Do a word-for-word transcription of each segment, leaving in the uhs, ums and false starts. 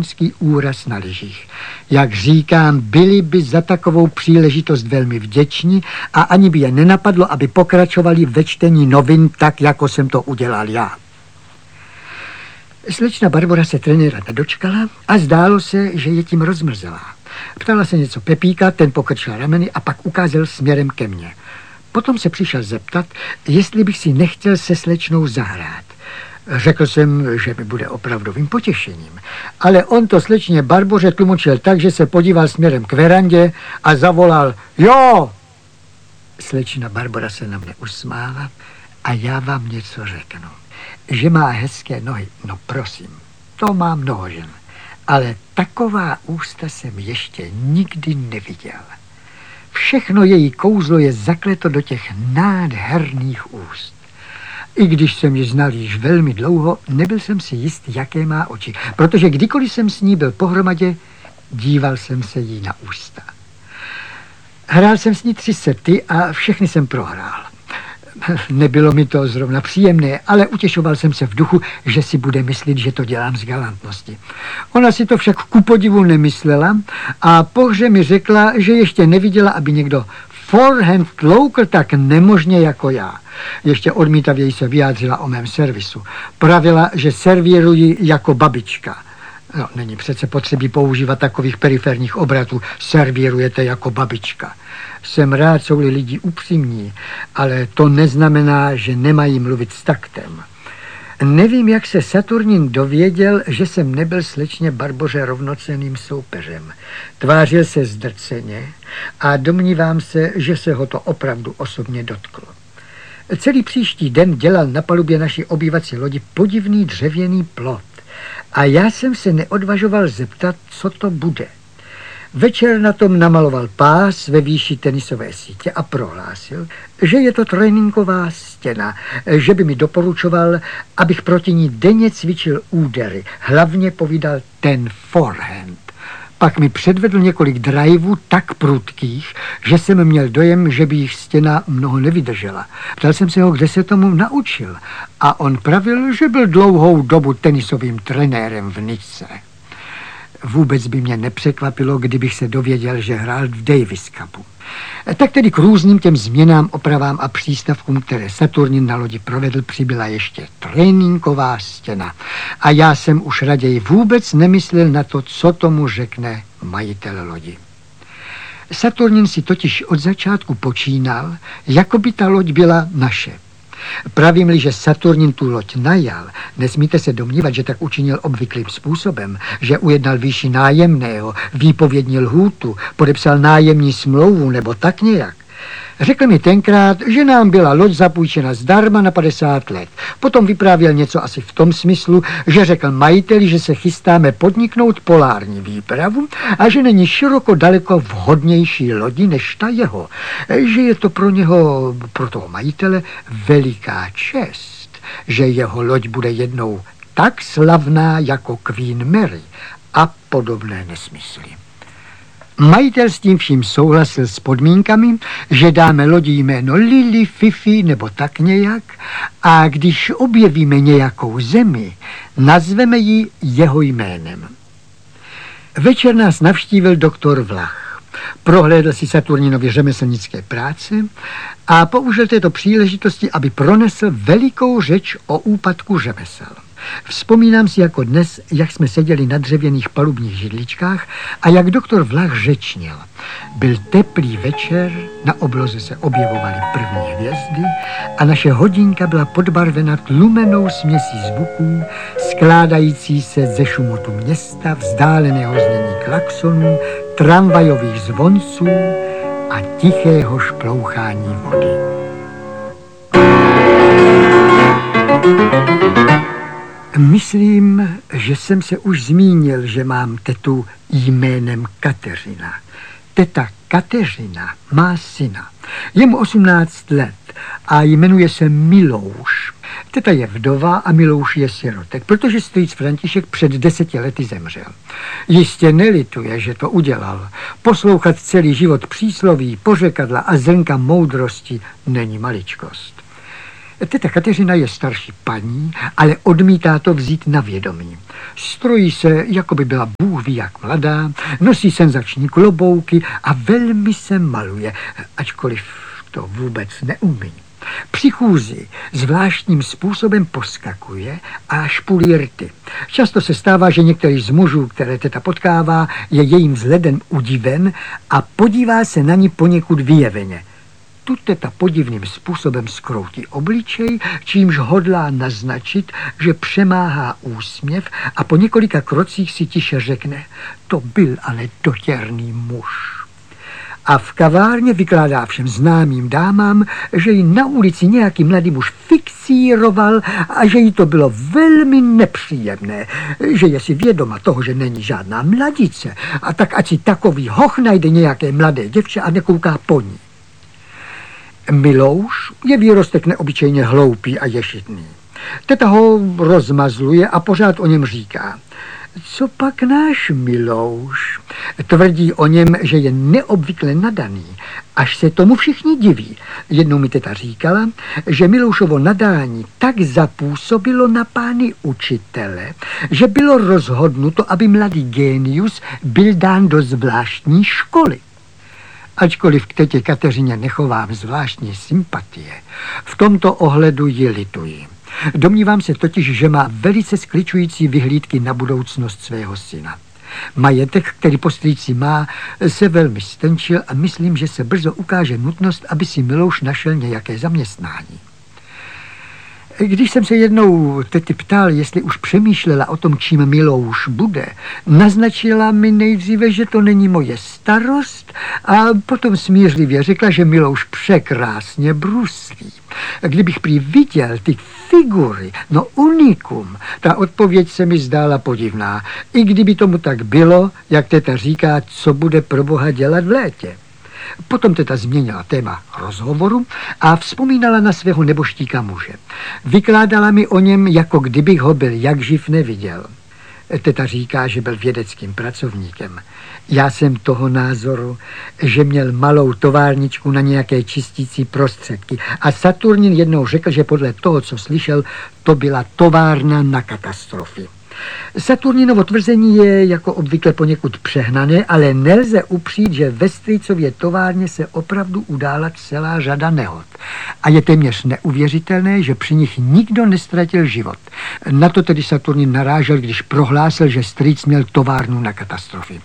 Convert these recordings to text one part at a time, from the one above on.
koňský úraz na lyžích. Jak říkám, byli by za takovou příležitost velmi vděční a ani by je nenapadlo, aby pokračovali ve čtení novin tak, jako jsem to udělal já. Slečna Barbora se trenéra nedočkala a zdálo se, že je tím rozmrzelá. Ptala se něco Pepíka, ten pokrčil rameny a pak ukázal směrem ke mně. Potom se přišel zeptat, jestli bych si nechtěl se slečnou zahrát. Řekl jsem, že mi bude opravdovým potěšením. Ale on to slečně Barboře tlumočil tak, že se podíval směrem k verandě a zavolal jo! Slečna Barbora se na mě usmála a já vám něco řeknu. Že má hezké nohy, no prosím, to má mnoho žen. Ale taková ústa jsem ještě nikdy neviděl. Všechno její kouzlo je zakleto do těch nádherných úst. I když jsem ji znal již velmi dlouho, nebyl jsem si jist, jaké má oči, protože kdykoliv jsem s ní byl pohromadě, díval jsem se jí na ústa. Hrál jsem s ní tři sety a všechny jsem prohrál. Nebylo mi to zrovna příjemné, ale utěšoval jsem se v duchu, že si bude myslet, že to dělám z galantnosti. Ona si to však ku podivu nemyslela a po hře mi řekla, že ještě neviděla, aby někdo forehand tloukl tak nemožně jako já. Ještě odmítavěji se vyjádřila o mém servisu. Pravila, že servíruji jako babička. No, není přece potřebí používat takových periferních obratů. Servírujete jako babička. Jsem rád, jsou-li lidi upřímní, ale to neznamená, že nemají mluvit s taktem. Nevím, jak se Saturnin dověděl, že jsem nebyl slečně Barboře rovnocenným soupeřem. Tvářil se zdrceně a domnívám se, že se ho to opravdu osobně dotklo. Celý příští den dělal na palubě naší obývací lodi podivný dřevěný plot a já jsem se neodvažoval zeptat, co to bude. Večer na tom namaloval pás ve výši tenisové sítě a prohlásil, že je to tréninková stěna, že by mi doporučoval, abych proti ní denně cvičil údery, hlavně povídal ten forehand. Pak mi předvedl několik driveů tak prudkých, že jsem měl dojem, že by jich stěna mnoho nevydržela. Ptal jsem se ho, kde se tomu naučil a on pravil, že byl dlouhou dobu tenisovým trenérem v Nice. Vůbec by mě nepřekvapilo, kdybych se dověděl, že hrál v Davis Cupu. Tak tedy k různým těm změnám, opravám a přístavkům, které Saturnin na lodi provedl, přibyla ještě tréninková stěna. A já jsem už raději vůbec nemyslel na to, co tomu řekne majitel lodi. Saturnin si totiž od začátku počínal, jako by ta loď byla naše. Pravím-li, že Saturnin tu loď najal, nesmíte se domnívat, že tak učinil obvyklým způsobem, že ujednal výši nájemného, výpovědní lhůtu, podepsal nájemní smlouvu nebo tak nějak. Řekl mi tenkrát, že nám byla loď zapůjčena zdarma na padesát let. Potom vyprávěl něco asi v tom smyslu, že řekl majiteli, že se chystáme podniknout polární výpravu a že není široko daleko vhodnější lodi než ta jeho. Že je to pro něho, pro toho majitele, veliká čest, že jeho loď bude jednou tak slavná jako Queen Mary a podobné nesmysly. Majitel s tím vším souhlasil s podmínkami, že dáme lodi jméno Lily, Fifi nebo tak nějak a když objevíme nějakou zemi, nazveme ji jeho jménem. Večer nás navštívil doktor Vlach. Prohlédl si Saturninovy řemeslnické práce a použil této příležitosti, aby pronesl velikou řeč o úpadku řemesel. Vzpomínám si jako dnes, jak jsme seděli na dřevěných palubních židličkách a jak doktor Vlach řečnil. Byl teplý večer, na obloze se objevovaly první hvězdy a naše hodinka byla podbarvena tlumenou směsí zvuků, skládající se ze šumotu města, vzdáleného znění klaxonů, tramvajových zvonců a tichého šplouchání vody. Myslím, že jsem se už zmínil, že mám tetu jménem Kateřina. Teta Kateřina má syna. Je mu osmnáct let a jmenuje se Milouš. Teta je vdova a Milouš je sirotek, protože strýc František před deseti lety zemřel. Jistě nelituje, že to udělal. Poslouchat celý život přísloví, pořekadla a zrnka moudrosti není maličkost. Teta Kateřina je starší paní, ale odmítá to vzít na vědomí. Strojí se, jako by byla bůh ví jak mladá, nosí senzační klobouky a velmi se maluje, ačkoliv to vůbec neumí. Při chůzi zvláštním způsobem poskakuje a špulí rty. Často se stává, že některý z mužů, které teta potkává, je jejím vzhledem udiven a podívá se na ní poněkud vyjeveně. Tu teta podivným způsobem skroutí obličej, čímž hodlá naznačit, že přemáhá úsměv a po několika krocích si tiše řekne: to byl ale dotěrný muž. A v kavárně vykládá všem známým dámám, že ji na ulici nějaký mladý muž fixíroval a že jí to bylo velmi nepříjemné, že je si vědoma toho, že není žádná mladice, a tak ať si takový hoch najde nějaké mladé děvče a nekouká po ní. Milouš je výrostek neobyčejně hloupý a ješitný. Teta ho rozmazluje a pořád o něm říká: co pak náš Milouš? Tvrdí o něm, že je neobvykle nadaný, až se tomu všichni diví. Jednou mi teta říkala, že Miloušovo nadání tak zapůsobilo na pány učitele, že bylo rozhodnuto, aby mladý génius byl dán do zvláštní školy. Ačkoliv k tetě Kateřině nechovám zvláštní sympatie, v tomto ohledu ji lituji. Domnívám se totiž, že má velice skličující vyhlídky na budoucnost svého syna. Majetek, který po strýci má, se velmi stenčil a myslím, že se brzo ukáže nutnost, aby si Milouš našel nějaké zaměstnání. Když jsem se jednou tety ptal, jestli už přemýšlela o tom, čím Milouš bude, naznačila mi nejdříve, že to není moje starost, a potom smířlivě řekla, že Milouš překrásně bruslí. Kdybych prý viděl ty figury, no unikum, ta odpověď se mi zdála podivná. I kdyby tomu tak bylo, jak teta říká, co bude pro boha dělat v létě. Potom teta změnila téma rozhovoru a vzpomínala na svého neboštíka muže. Vykládala mi o něm, jako kdybych ho byl jak živ neviděl. Teta říká, že byl vědeckým pracovníkem. Já jsem toho názoru, že měl malou továrničku na nějaké čistící prostředky a Saturnin jednou řekl, že podle toho, co slyšel, to byla továrna na katastrofy. Saturninovo tvrzení je jako obvykle poněkud přehnané, ale nelze upřít, že ve strýcově továrně se opravdu udála celá řada nehod. A je téměř neuvěřitelné, že při nich nikdo nestratil život. Na to tedy Saturnin narážel, když prohlásil, že strýc měl továrnu na katastrofy.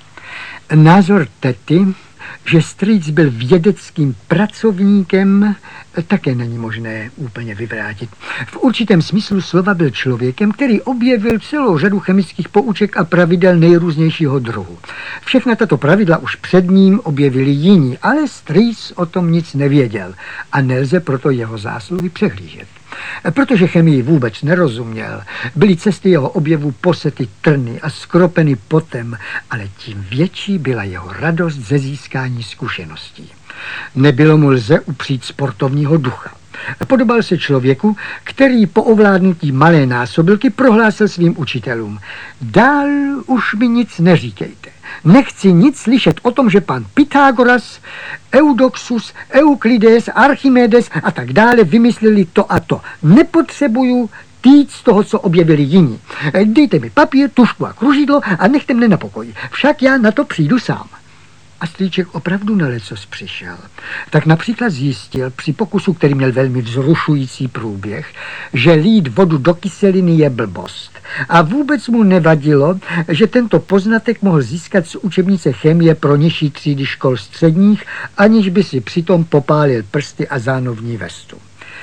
Názor tety, že strýc byl vědeckým pracovníkem, také není možné úplně vyvrátit. V určitém smyslu slova byl člověkem, který objevil celou řadu chemických pouček a pravidel nejrůznějšího druhu. Všechna tato pravidla už před ním objevili jiní, ale strýc o tom nic nevěděl a nelze proto jeho zásluhy přehlížet. Protože chemii vůbec nerozuměl, byly cesty jeho objevu posety trny a skropeny potem, ale tím větší byla jeho radost ze získání zkušeností. Nebylo mu lze upřít sportovního ducha. Podobal se člověku, který po ovládnutí malé násobilky prohlásil svým učitelům: dál už mi nic neříkejte. Nechci nic slyšet o tom, že pan Pythagoras, Eudoxus, Euklides, Archimedes a tak dále vymysleli to a to. Nepotřebuju týc z toho, co objevili jiní. Dejte mi papír, tužku a kružidlo a nechte mne na pokoji. Však já na to přijdu sám. A strýček opravdu na lecos přišel. Tak například zjistil při pokusu, který měl velmi vzrušující průběh, že lít vodu do kyseliny je blbost. A vůbec mu nevadilo, že tento poznatek mohl získat z učebnice chemie pro nižší třídy škol středních, aniž by si přitom popálil prsty a zánovní vestu.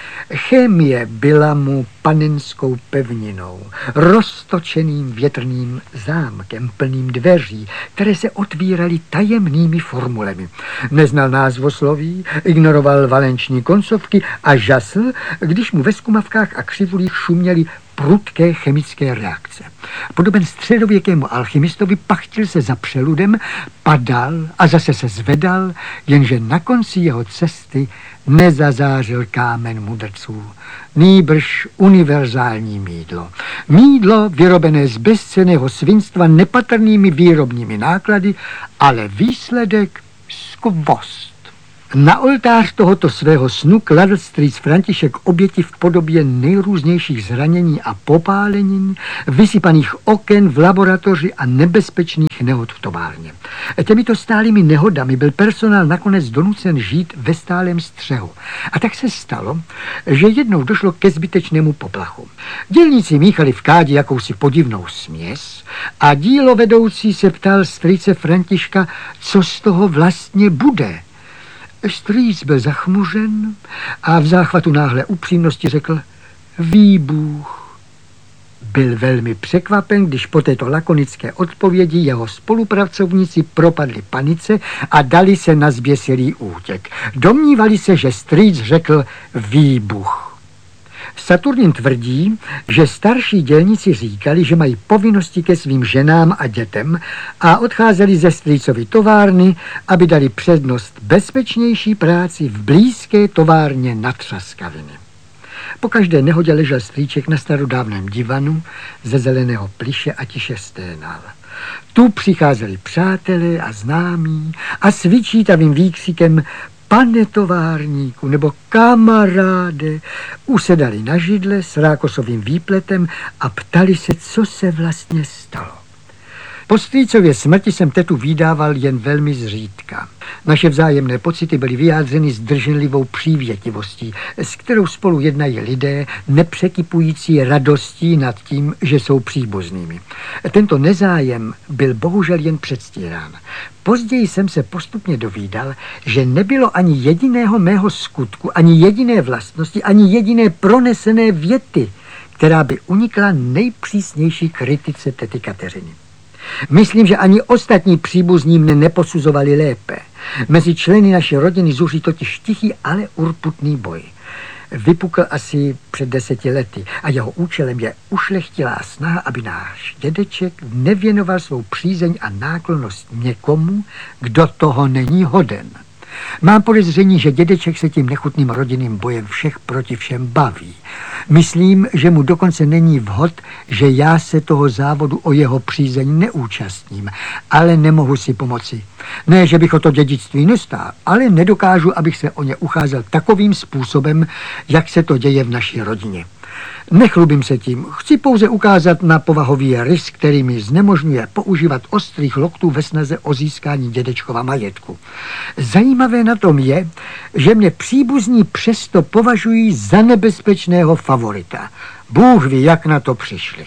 Chemie byla mu panenskou pevninou, roztočeným větrným zámkem plným dveří, které se otvíraly tajemnými formulemi. Neznal názvosloví, ignoroval valenční koncovky a žasl, když mu ve zkumavkách a křivulích šuměly prudké chemické reakce. Podoben středověkému alchymistovi pachtil se za přeludem, padal a zase se zvedal, jenže na konci jeho cesty nezazářil kámen mudrců, nýbrž univerzální mýdlo. Mýdlo vyrobené z bezcenného svinstva nepatrnými výrobními náklady, ale výsledek skvost. Na oltář tohoto svého snu kladl strýc František oběti v podobě nejrůznějších zranění a popálenin, vysypaných oken v laboratoři a nebezpečných nehod v továrně. Těmito stálými nehodami byl personál nakonec donucen žít ve stálém střehu. A tak se stalo, že jednou došlo ke zbytečnému poplachu. Dělníci míchali v kádi jakousi podivnou směs a dílovedoucí se ptal strýce Františka, co z toho vlastně bude. Strýc byl zachmuřen a v záchvatu náhlé upřímnosti řekl výbuch. Byl velmi překvapen, když po této lakonické odpovědi jeho spolupracovníci propadli panice a dali se na zběsilý útěk. Domnívali se, že strýc řekl výbuch. Saturnin tvrdí, že starší dělníci říkali, že mají povinnosti ke svým ženám a dětem a odcházeli ze strýcovy továrny, aby dali přednost bezpečnější práci v blízké továrně na Třaskaviny. Po každé nehodě ležel strýček na starodávném divanu ze zeleného plyše a tiše sténal. Tu přicházeli přátelé a známí a s vyčítavým výkřikem pane továrníku nebo kamaráde usedali na židle s rákosovým výpletem a ptali se, co se vlastně stalo. Po strýcově smrti jsem tetu vydával jen velmi zřídka. Naše vzájemné pocity byly vyjádřeny zdrženlivou přívětivostí, s kterou spolu jednají lidé, nepřekypující radostí nad tím, že jsou příbuznými. Tento nezájem byl bohužel jen předstírán. Později jsem se postupně dovídal, že nebylo ani jediného mého skutku, ani jediné vlastnosti, ani jediné pronesené věty, která by unikla nejpřísnější kritice tety Kateřiny. Myslím, že ani ostatní příbuzní mne neposuzovali lépe. Mezi členy naší rodiny zuří totiž tichý, ale urputný boj. Vypukl asi před deseti lety a jeho účelem je ušlechtilá snaha, aby náš dědeček nevěnoval svou přízeň a náklonnost někomu, kdo toho není hoden. Mám podezření, že dědeček se tím nechutným rodinným bojem všech proti všem baví. Myslím, že mu dokonce není vhod, že já se toho závodu o jeho přízeň neúčastním, ale nemohu si pomoci. Ne, že bych o to dědictví nestál, ale nedokážu, abych se o ně ucházel takovým způsobem, jak se to děje v naší rodině. Nechlubím se tím, chci pouze ukázat na povahový rys, který mi znemožňuje používat ostrých loktů ve snaze o získání dědečkova majetku. Zajímavé na tom je, že mě příbuzní přesto považují za nebezpečného favorita. Bůh ví, jak na to přišli.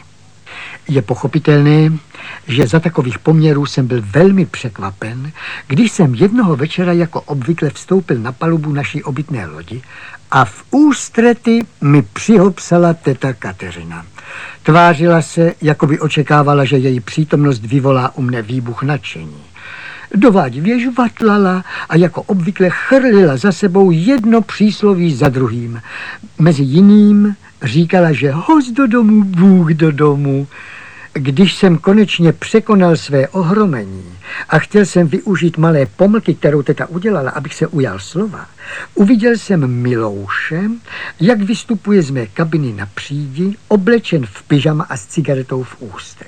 Je pochopitelné, že za takových poměrů jsem byl velmi překvapen, když jsem jednoho večera jako obvykle vstoupil na palubu naší obytné lodi a v ústrety mi přihopsala teta Kateřina. Tvářila se, jako by očekávala, že její přítomnost vyvolá u mne výbuch nadšení. Dovádivě žvatlala a jako obvykle chrlila za sebou jedno přísloví za druhým. Mezi jiným říkala, že host do domu, Bůh do domu. Když jsem konečně překonal své ohromení a chtěl jsem využít malé pomlky, kterou teta udělala, abych se ujal slova, uviděl jsem Milouše, jak vystupuje z mé kabiny na přídi, oblečen v pyžama a s cigaretou v ústech.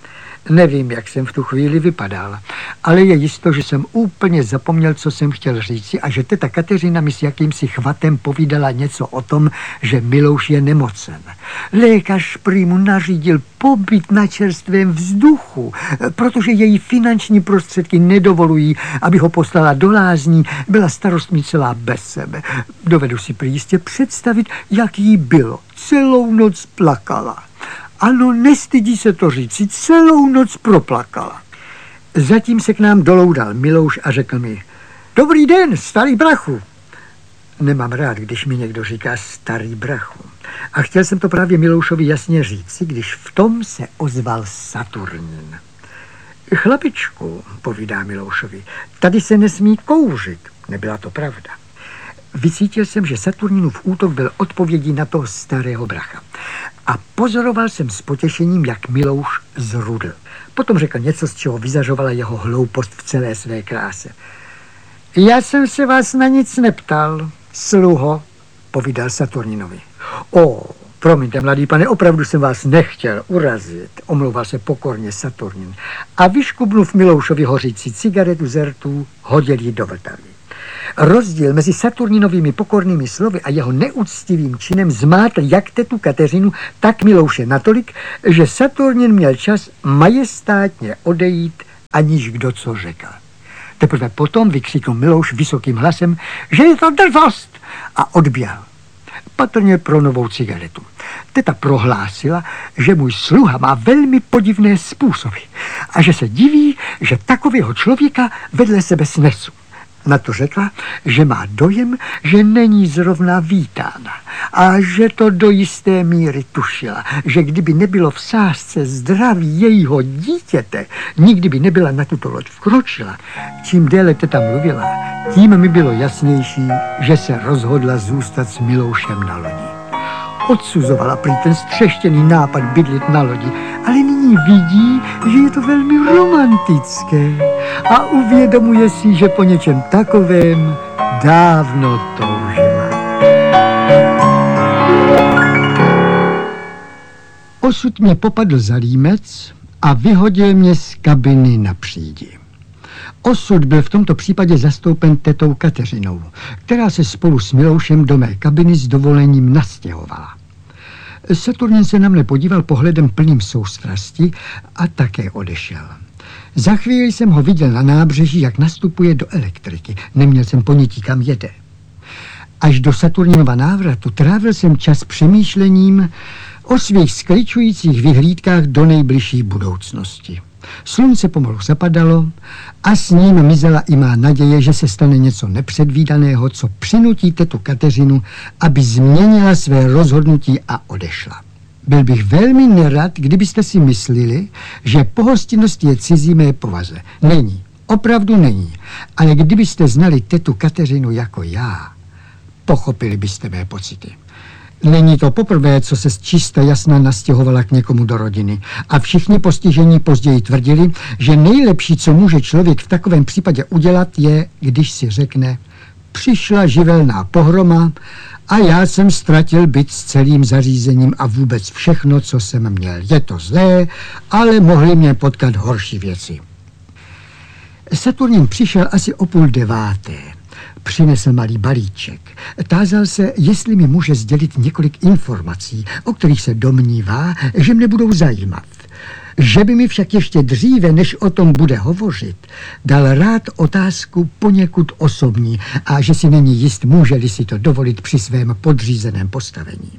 Nevím, jak jsem v tu chvíli vypadal, ale je jisto, že jsem úplně zapomněl, co jsem chtěl říci a že teta Kateřina mi s jakýmsi chvatem povídala něco o tom, že Milouš je nemocen. Lékař prý mu nařídil pobyt na čerstvém vzduchu, protože její finanční prostředky nedovolují, aby ho poslala do lázní. Byla starostmi celá bez sebe. Dovedu si prý jistě představit, jak jí bylo. Celou noc plakala. Ano, nestydí se to říci, celou noc proplakala. Zatím se k nám doloudal Milouš a řekl mi, dobrý den, starý brachu. Nemám rád, když mi někdo říká starý brachu. A chtěl jsem to právě Miloušovi jasně říci, když v tom se ozval Saturnin. Chlapičku, povídá Miloušovi, tady se nesmí kouřit. Nebyla to pravda. Vycítil jsem, že Saturninův útok byl odpovědí na toho starého bracha. A pozoroval jsem s potěšením, jak Milouš zrudl. Potom řekl něco, z čeho vyzařovala jeho hloupost v celé své kráse. Já jsem se vás na nic neptal, sluho, povídal Saturninovi. O, promiňte, mladý pane, opravdu jsem vás nechtěl urazit, omlouval se pokorně Saturnin. A vyškubnув Miloušovi hořící cigaretu z rtů, hodil ji do Vltavy. Rozdíl mezi Saturninovými pokornými slovy a jeho neúctivým činem zmátl jak tetu Kateřinu, tak Milouše natolik, že Saturnin měl čas majestátně odejít, aniž kdo co řekl. Teprve potom vykřikl Milouš vysokým hlasem, že je to drzost, a odběhl. Patrně pro novou cigaretu. Teta prohlásila, že můj sluha má velmi podivné způsoby a že se diví, že takového člověka vedle sebe snesu. Na to řekla, že má dojem, že není zrovna vítána a že to do jisté míry tušila, že kdyby nebylo v sázce zdraví jejího dítěte, nikdy by nebyla na tuto loď vkročila. Čím déle teta mluvila, tím mi bylo jasnější, že se rozhodla zůstat s Miloušem na lodi. Odsuzovala prý ten střeštěný nápad bydlit na lodi, ale nyní vidí, že je to velmi romantické a uvědomuje si, že po něčem takovém dávno toužila. Osud mě popadl za límec a vyhodil mě z kabiny na přídi. Osud byl v tomto případě zastoupen tetou Kateřinou, která se spolu s Miloušem do mé kabiny s dovolením nastěhovala. Saturnin se na mne podíval pohledem plným soustrasti a také odešel. Za chvíli jsem ho viděl na nábřeží, jak nastupuje do elektriky. Neměl jsem ponětí, kam jede. Až do Saturninova návratu trávil jsem čas přemýšlením o svých skličujících vyhlídkách do nejbližší budoucnosti. Slunce pomalu zapadalo a s ním mizela i má naděje, že se stane něco nepředvídaného, co přinutí tetu Kateřinu, aby změnila své rozhodnutí a odešla. Byl bych velmi nerad, kdybyste si myslili, že pohostinnost je cizí mé povaze. Není, opravdu není. Ale kdybyste znali tetu Kateřinu jako já, pochopili byste mé pocity. Není to poprvé, co se z čista jasna nastěhovala k někomu do rodiny. A všichni postižení později tvrdili, že nejlepší, co může člověk v takovém případě udělat, je, když si řekne, přišla živelná pohroma a já jsem ztratil byt s celým zařízením a vůbec všechno, co jsem měl. Je to zlé, ale mohly mě potkat horší věci. Saturnin přišel asi o půl deváté. Přinesl malý balíček. Tázal se, jestli mi může sdělit několik informací, o kterých se domnívá, že mne budou zajímat. Že by mi však ještě dříve, než o tom bude hovořit, dal rád otázku poněkud osobní a že si není jist, může-li si to dovolit při svém podřízeném postavení.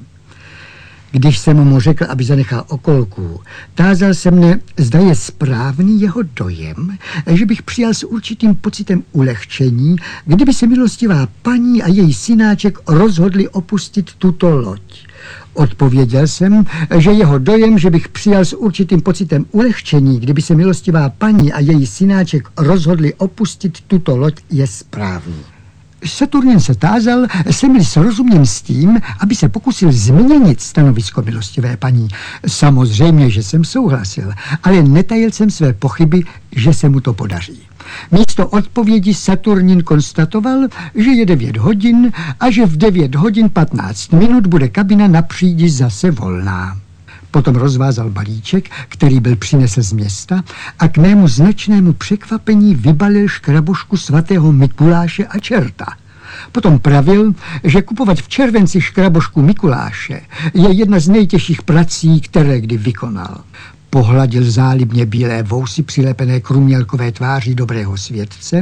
Když jsem mu řekl, aby zanechal okolku, tázal se mne, zda je správný jeho dojem, že bych přijal s určitým pocitem ulehčení, kdyby se milostivá paní a její synáček rozhodli opustit tuto loď. Odpověděl jsem, že jeho dojem, že bych přijal s určitým pocitem ulehčení, kdyby se milostivá paní a její synáček rozhodli opustit tuto loď, je správný. Saturnin se tázal, jsem-li srozuměn s tím, aby se pokusil změnit stanovisko milostivé paní. Samozřejmě, že jsem souhlasil, ale netajil jsem své pochyby, že se mu to podaří. Místo odpovědi Saturnin konstatoval, že je devět hodin a že v devět hodin patnáct minut bude kabina na přídi zase volná. Potom rozvázal balíček, který byl přinesl z města a k mému značnému překvapení vybalil škrabošku svatého Mikuláše a čerta. Potom pravil, že kupovat v červenci škrabošku Mikuláše je jedna z nejtěžších prací, které kdy vykonal. Pohladil zálibně bílé vousy přilepené k rumělkové tváři dobrého světce.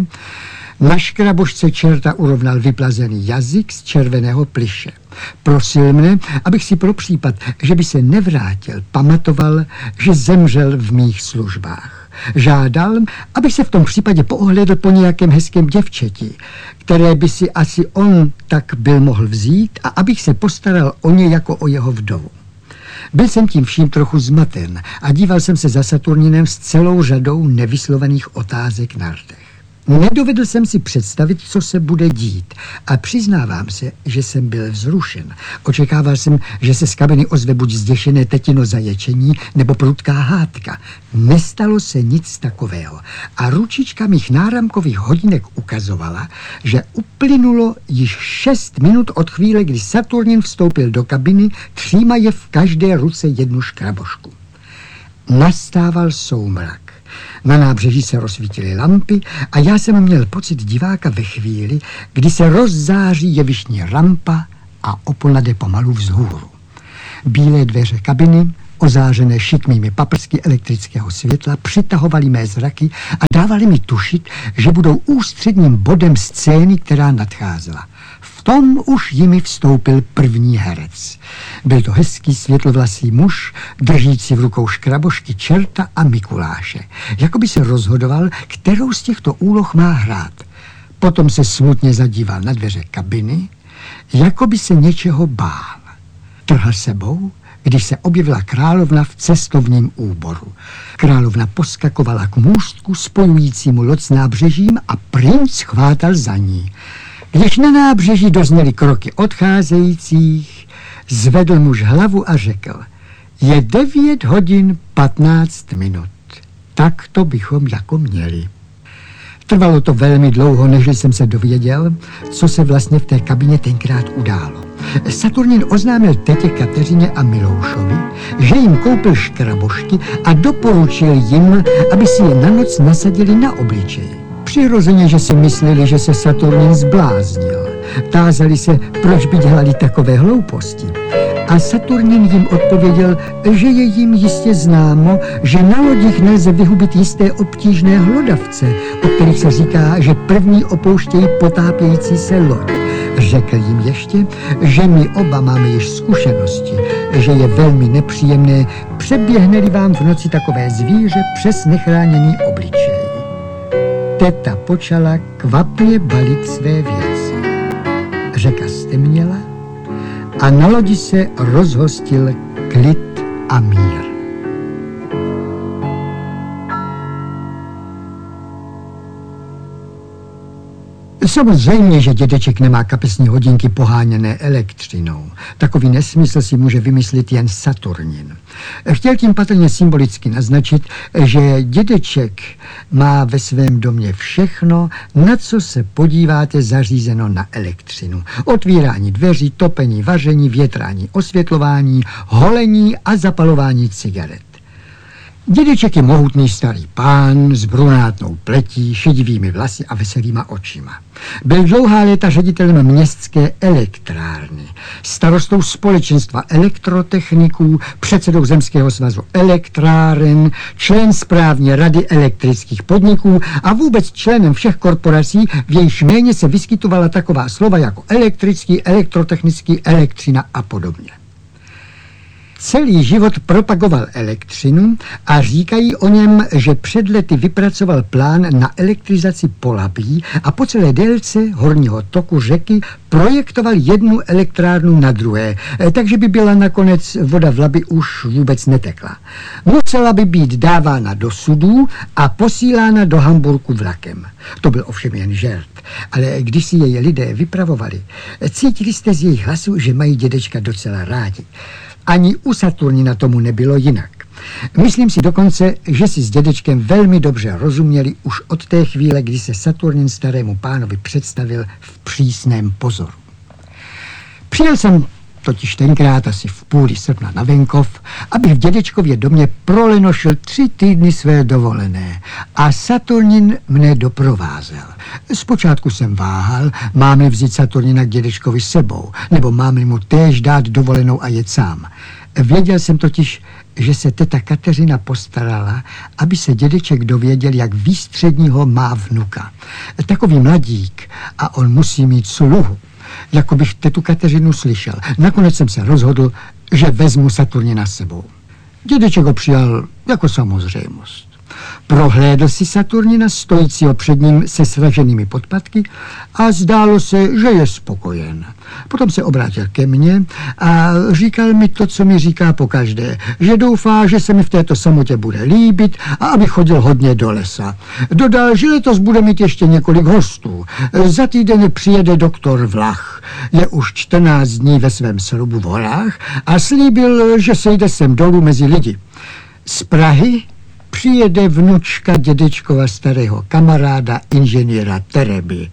Na škrabošce čerta urovnal vyplazený jazyk z červeného plyše. Prosil mne, abych si pro případ, že by se nevrátil, pamatoval, že zemřel v mých službách. Žádal, abych se v tom případě poohlédl po nějakém hezkém děvčeti, které by si asi on tak byl mohl vzít, a abych se postaral o ně jako o jeho vdovu. Byl jsem tím vším trochu zmaten a díval jsem se za Saturninem s celou řadou nevyslovených otázek na rtech. Nedovedl jsem si představit, co se bude dít, a přiznávám se, že jsem byl vzrušen. Očekával jsem, že se z kabiny ozve buď zděšené tetino zaječení nebo prudká hádka. Nestalo se nic takového a ručička mých náramkových hodinek ukazovala, že uplynulo již šest minut od chvíle, kdy Saturnin vstoupil do kabiny, třímaje v každé ruce jednu škrabošku. Nastával soumrak. Na nábřeží se rozsvítily lampy a já jsem měl pocit diváka ve chvíli, kdy se rozzáří jevištní rampa a opona jde pomalu vzhůru. Bílé dveře kabiny, ozářené šikmými paprsky elektrického světla, přitahovaly mé zraky a dávaly mi tušit, že budou ústředním bodem scény, která nadcházela. V tom už jimi vstoupil první herec. Byl to hezký světlovlasý muž, držící v rukou škrabošky čerta a Mikuláše. Jakoby se rozhodoval, kterou z těchto úloh má hrát. Potom se smutně zadíval na dveře kabiny, jakoby se něčeho bál. Trhl sebou, když se objevila královna v cestovním úboru. Královna poskakovala k můstku spojujícímu loď s nábřežím a princ chvátal za ní. Když na nábřeží dozněly kroky odcházejících, zvedl muž hlavu a řekl: je devět hodin patnáct minut. Tak to bychom jako měli. Trvalo to velmi dlouho, než jsem se dověděl, co se vlastně v té kabině tenkrát událo. Saturnin oznámil tetě Kateřině a Miloušovi, že jim koupil škrabošky a doporučil jim, aby si je na noc nasadili na obličej. Přirozeně, že si mysleli, že se Saturnin zbláznil. Tázali se, proč by dělali takové hlouposti. A Saturnin jim odpověděl, že je jim jistě známo, že na lodích nelze vyhubit jisté obtížné hlodavce, o kterých se říká, že první opouštějí potápějící se loď. Řekl jim ještě, že my oba máme již zkušenosti, že je velmi nepříjemné, přeběhne-li vám v noci takové zvíře přes nechráněný obličej. Teta počala kvapně balit své věci. Řeka stemněla a na lodi se rozhostil klid a mír. Samozřejmě, že dědeček nemá kapesní hodinky poháněné elektřinou. Takový nesmysl si může vymyslit jen Saturnin. Chtěl tím patrně symbolicky naznačit, že dědeček má ve svém domě všechno, na co se podíváte, zařízeno na elektřinu. Otvírání dveří, topení, vaření, větrání, osvětlování, holení a zapalování cigaret. Dědeček je mohutný starý pán s brunátnou pletí, šedivými vlasy a veselýma očima. Byl dlouhá léta ředitelem městské elektrárny, starostou společenstva elektrotechniků, předsedou Zemského svazu elektráren, člen správní rady elektrických podniků a vůbec členem všech korporací, v jejichž jméně se vyskytovala taková slova jako elektrický, elektrotechnický, elektřina a podobně. Celý život propagoval elektřinu a říkají o něm, že před lety vypracoval plán na elektrizaci Polabí a po celé délce horního toku řeky projektoval jednu elektrárnu na druhé, takže by byla nakonec voda v Labi už vůbec netekla. Musela by být dávána do sudů a posílána do Hamburku vlakem. To byl ovšem jen žert, ale když si jej lidé vypravovali, cítili jste z jejich hlasu, že mají dědečka docela rádi. Ani u Saturnina tomu nebylo jinak. Myslím si dokonce, že si s dědečkem velmi dobře rozuměli už od té chvíle, kdy se Saturnin starému pánovi představil v přísném pozoru. Přijel jsem totiž tenkrát asi v půli srpna na venkov, abych v dědečkově domě prolenošil tři týdny své dovolené a Saturnin mne doprovázel. Zpočátku jsem váhal, mám-li vzít Saturnina k dědečkovi sebou, nebo mám-li mu též dát dovolenou a jet sám. Věděl jsem totiž, že se teta Kateřina postarala, aby se dědeček dověděl, jak výstředního má vnuka. Takový mladík a on musí mít sluhu. Jako bych tetu Kateřinu slyšel. Nakonec jsem se rozhodl, že vezmu Saturnina s sebou. Dědeček ho přijal jako samozřejmost. Prohlédl si Saturnina stojícího před ním se sraženými podpatky a zdálo se, že je spokojen. Potom se obrátil ke mně a říkal mi to, co mi říká pokaždé, že doufá, že se mi v této samotě bude líbit a aby chodil hodně do lesa. Dodal, že letos bude mít ještě několik hostů. Za týden přijede doktor Vlach. Je už čtrnáct dní ve svém srubu v horách a slíbil, že sejde sem dolů mezi lidi. Z Prahy přijede vnučka dědečkova starého kamaráda inženýra Tereby.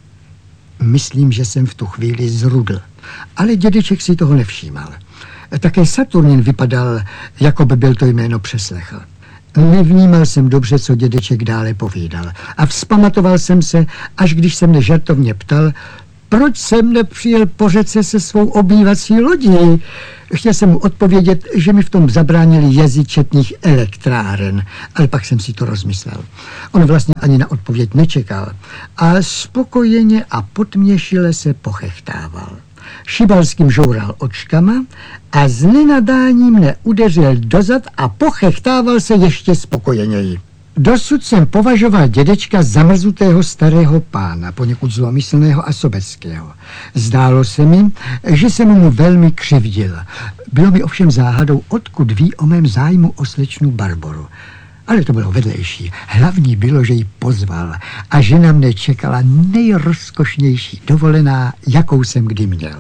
Myslím, že jsem v tu chvíli zrudl, ale dědeček si toho nevšímal. Také Saturnin vypadal, jako by byl to jméno přeslechl. Nevnímal jsem dobře, co dědeček dále povídal. A vzpamatoval jsem se, až když se mne žartovně ptal, proč jsem nepřijel po řece se svou obývací lodí. Chtěl jsem mu odpovědět, že mi v tom zabránili jezy četných elektráren, ale pak jsem si to rozmyslel. On vlastně ani na odpověď nečekal a spokojeně a potměšile se pochechtával. Šibalským žoural očkama a z nenadání mne udeřil dozad a pochechtával se ještě spokojeněji. Dosud jsem považoval dědečka za mrzutého starého pána, poněkud zlomyslného a sobeckého. Zdálo se mi, že jsem mu velmi křivdil. Bylo mi ovšem záhadou, odkud ví o mém zájmu o slečnu Barboru. Ale to bylo vedlejší. Hlavní bylo, že ji pozval a že na mne čekala nejrozkošnější dovolená, jakou jsem kdy měl.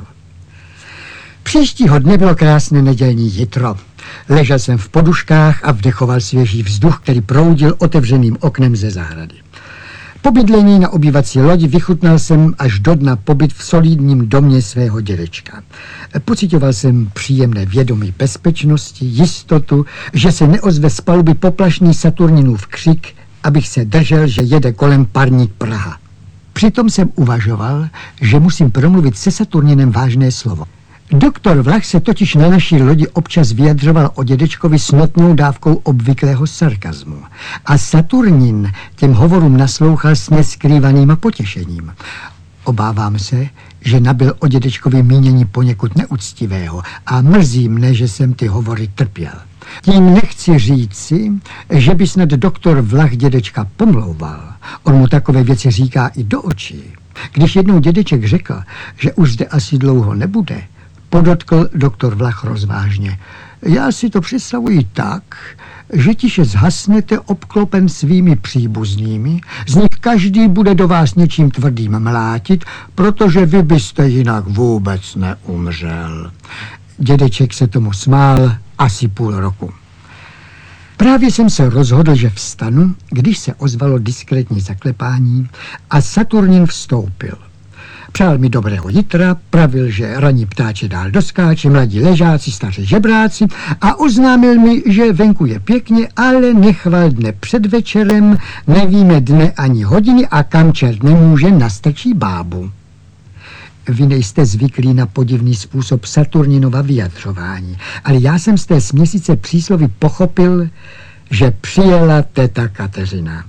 Příštího dne bylo krásné nedělní jitro. Ležel jsem v poduškách a vdechoval svěží vzduch, který proudil otevřeným oknem ze zahrady. Po bydlení na obývací lodi vychutnal jsem až do dna pobyt v solidním domě svého dědečka. Pocitoval jsem příjemné vědomí bezpečnosti, jistotu, že se neozve z paluby poplašný Saturninův křik, abych se držel, že jede kolem parník Praha. Přitom jsem uvažoval, že musím promluvit se Saturninem vážné slovo. Doktor Vlach se totiž na naší lodi občas vyjadřoval o dědečkovi s notnou dávkou obvyklého sarkazmu. A Saturnin těm hovorům naslouchal s neskrývaným potěšením. Obávám se, že nabyl o dědečkovi mínění poněkud neúctivého a mrzí mne, že jsem ty hovory trpěl. Tím nechci říci, že by snad doktor Vlach dědečka pomlouval. On mu takové věci říká i do očí. Když jednou dědeček řekl, že už zde asi dlouho nebude, podotkl doktor Vlach rozvážně. Já si to představuji tak, že tiše zhasnete obklopen svými příbuznými, z nich každý bude do vás něčím tvrdým mlátit, protože vy byste jinak vůbec neumřel. Dědeček se tomu smál asi půl roku. Právě jsem se rozhodl, že vstanu, když se ozvalo diskrétní zaklepání a Saturnin vstoupil. Přál mi dobrého jitra, pravil, že raní ptáče dál doskáče, mladí ležáci, staří žebráci a oznámil mi, že venku je pěkně, ale nechval dne před večerem, nevíme dne ani hodiny a kam čert nemůže, nastrčí bábu. Vy nejste zvyklí na podivný způsob Saturninova vyjadřování, ale já jsem z té směsice příslovy pochopil, že přijela teta Kateřina.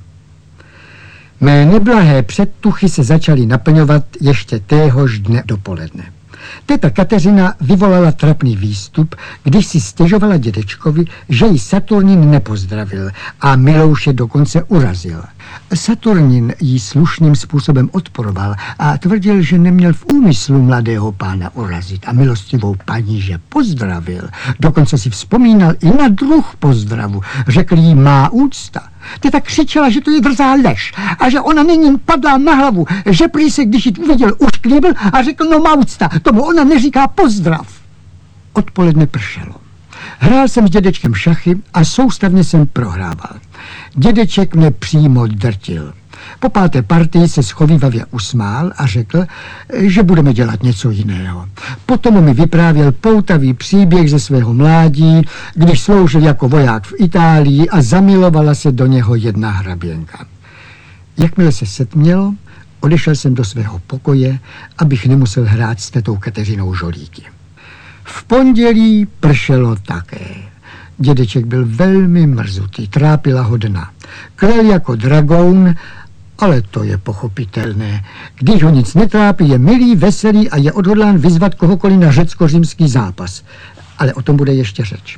Mé neblahé předtuchy se začaly naplňovat ještě téhož dne dopoledne. Teta Kateřina vyvolala trapný výstup, když si stěžovala dědečkovi, že ji Saturnin nepozdravil a Milouše dokonce urazil. Saturnin jí slušným způsobem odporoval a tvrdil, že neměl v úmyslu mladého pána urazit a milostivou paní, že pozdravil. Dokonce si vzpomínal i na druh pozdravu. Řekl jí má úcta. Teta křičela, že to je drzá lež a že ona není padla na hlavu, že prý se, když ji uviděl, ušklíbil a řekl, no má úcta, tomu ona neříká pozdrav. Odpoledne pršelo. Hrál jsem s dědečkem šachy a soustavně jsem prohrával. Dědeček mě přímo drtil. Po páté partii se schovívavě usmál a řekl, že budeme dělat něco jiného. Potom mi vyprávěl poutavý příběh ze svého mládí, když sloužil jako voják v Itálii a zamilovala se do něho jedna hraběnka. Jakmile se setmělo, odešel jsem do svého pokoje, abych nemusel hrát s tetou Kateřinou žolíky. V pondělí pršelo také. Dědeček byl velmi mrzutý, trápila ho dna. Klel jako dragoun, ale to je pochopitelné. Když ho nic netrápí, je milý, veselý a je odhodlán vyzvat kohokoliv na řecko-římský zápas. Ale o tom bude ještě řeč.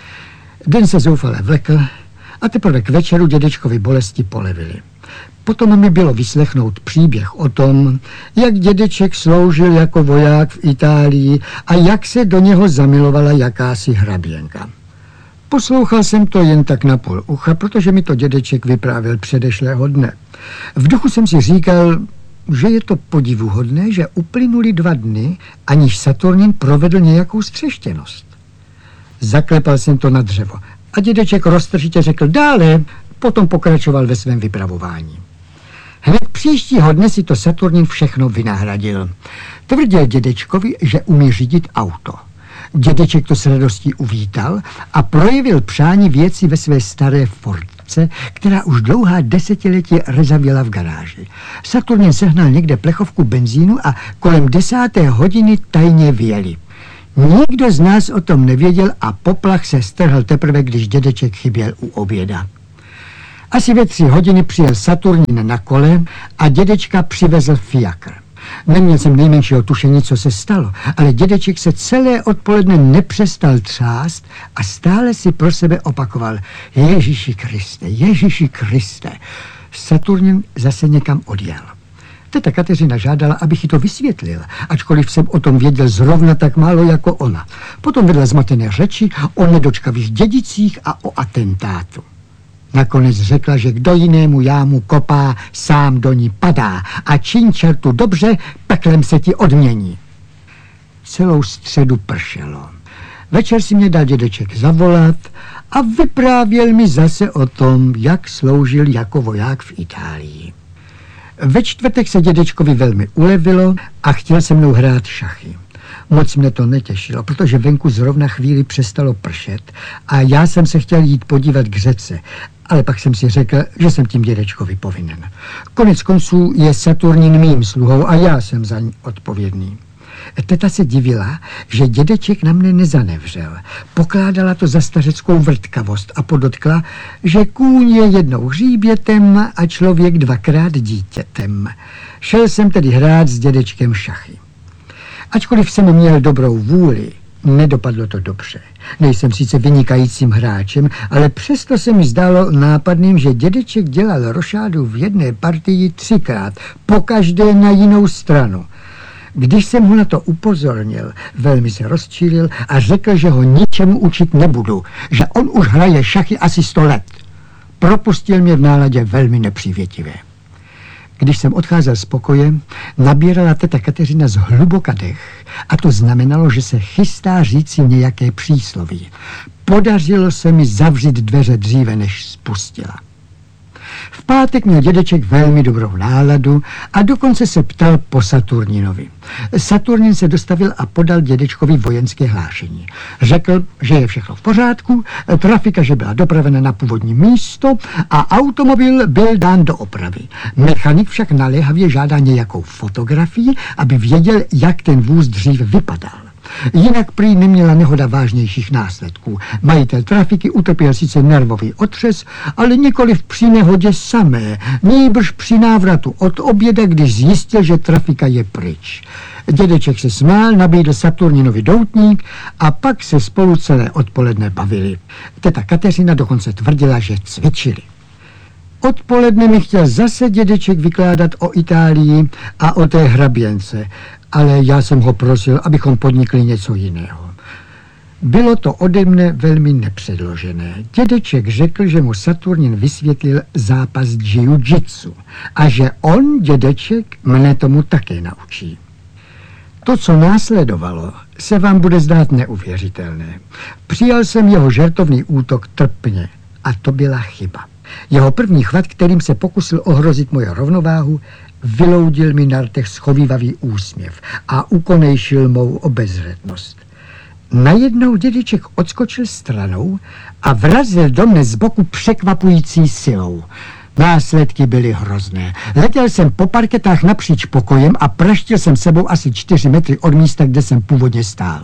Den se zoufale vlekl a teprve k večeru dědečkovi bolesti polevily. Potom mi bylo vyslechnout příběh o tom, jak dědeček sloužil jako voják v Itálii a jak se do něho zamilovala jakási hraběnka. Poslouchal jsem to jen tak na půl ucha, protože mi to dědeček vyprávěl předešlého dne. V duchu jsem si říkal, že je to podivuhodné, že uplynuly dva dny, aniž Saturnin provedl nějakou střeštěnost. Zaklepal jsem to na dřevo a dědeček roztržitě řekl dále, potom pokračoval ve svém vypravování. Hned příštího dne si to Saturnin všechno vynahradil. Tvrdil dědečkovi, že umí řídit auto. Dědeček to s radostí uvítal a projevil přání věci ve své staré Fordce, která už dlouhá desetiletí rezavěla v garáži. Saturnin sehnal někde plechovku benzínu a kolem desáté hodiny tajně vyjeli. Nikdo z nás o tom nevěděl a poplach se strhl teprve, když dědeček chyběl u oběda. Asi ve tři hodiny přijel Saturnin na kole a dědečka přivezl fiakr. Neměl jsem nejmenšího tušení, co se stalo, ale dědeček se celé odpoledne nepřestal třást a stále si pro sebe opakoval: Ježíši Kriste, Ježíši Kriste. Saturnin zase někam odjel. Teta Kateřina žádala, abych jí to vysvětlil, ačkoliv jsem o tom věděl zrovna tak málo jako ona. Potom vedla zmatené řeči o nedočkavých dědicích a o atentátu. Nakonec řekla, že kdo jinému jámu kopá, sám do ní padá a čiň čertu dobře, peklem se ti odmění. Celou středu pršelo. Večer si mě dal dědeček zavolat a vyprávěl mi zase o tom, jak sloužil jako voják v Itálii. Ve čtvrtek se dědečkovi velmi ulevilo a chtěl se mnou hrát šachy. Moc mne to netěšilo, protože venku zrovna chvíli přestalo pršet a já jsem se chtěl jít podívat k řece, ale pak jsem si řekl, že jsem tím dědečkovi povinen. Konec konců je Saturnin mým sluhou a já jsem za ní odpovědný. Teta se divila, že dědeček na mne nezanevřel. Pokládala to za stařeckou vrtkavost a podotkla, že kůň je jednou hříbětem a člověk dvakrát dítětem. Šel jsem tedy hrát s dědečkem šachy. Ačkoliv jsem měl dobrou vůli, nedopadlo to dobře. Nejsem sice vynikajícím hráčem, ale přesto se mi zdálo nápadným, že dědeček dělal rošádu v jedné partii třikrát, pokaždé na jinou stranu. Když jsem ho na to upozornil, velmi se rozčílil a řekl, že ho ničemu učit nebudu, že on už hraje šachy asi sto let. Propustil mě v náladě velmi nepřívětivé. Když jsem odcházel z pokoje, nabírala teta Kateřina zhluboka dech a to znamenalo, že se chystá říci nějaké přísloví. Podařilo se mi zavřít dveře dříve, než spustila. V pátek měl dědeček velmi dobrou náladu a dokonce se ptal po Saturninovi. Saturnin se dostavil a podal dědečkovi vojenské hlášení. Řekl, že je všechno v pořádku, trafika, že byla dopravena na původní místo a automobil byl dán do opravy. Mechanik však naléhavě žádá nějakou fotografii, aby věděl, jak ten vůz dřív vypadal. Jinak prý neměla nehoda vážnějších následků. Majitel trafiky utrpěl sice nervový otřes, ale nikoli při nehodě samé, nýbrž při návratu od oběda, když zjistil, že trafika je pryč. Dědeček se smál, nabídl Saturninovi doutník a pak se spolu celé odpoledne bavili. Teta Kateřina dokonce tvrdila, že cvičili. Odpoledne mi chtěl zase dědeček vykládat o Itálii a o té hraběnce, ale já jsem ho prosil, abychom podnikli něco jiného. Bylo to ode mne velmi nepředložené. Dědeček řekl, že mu Saturnin vysvětlil zápas jiu-jitsu a že on, dědeček, mne tomu také naučí. To, co následovalo, se vám bude zdát neuvěřitelné. Přijal jsem jeho žertovný útok trpně a to byla chyba. Jeho první chvat, kterým se pokusil ohrozit moje rovnováhu, vyloudil mi na rtech schovívavý úsměv a ukonejšil mou obezřetnost. Najednou dědeček odskočil stranou a vrazil do mne z boku překvapující silou. Následky byly hrozné. Letěl jsem po parketách napříč pokojem a praštil jsem sebou asi čtyři metry od místa, kde jsem původně stál.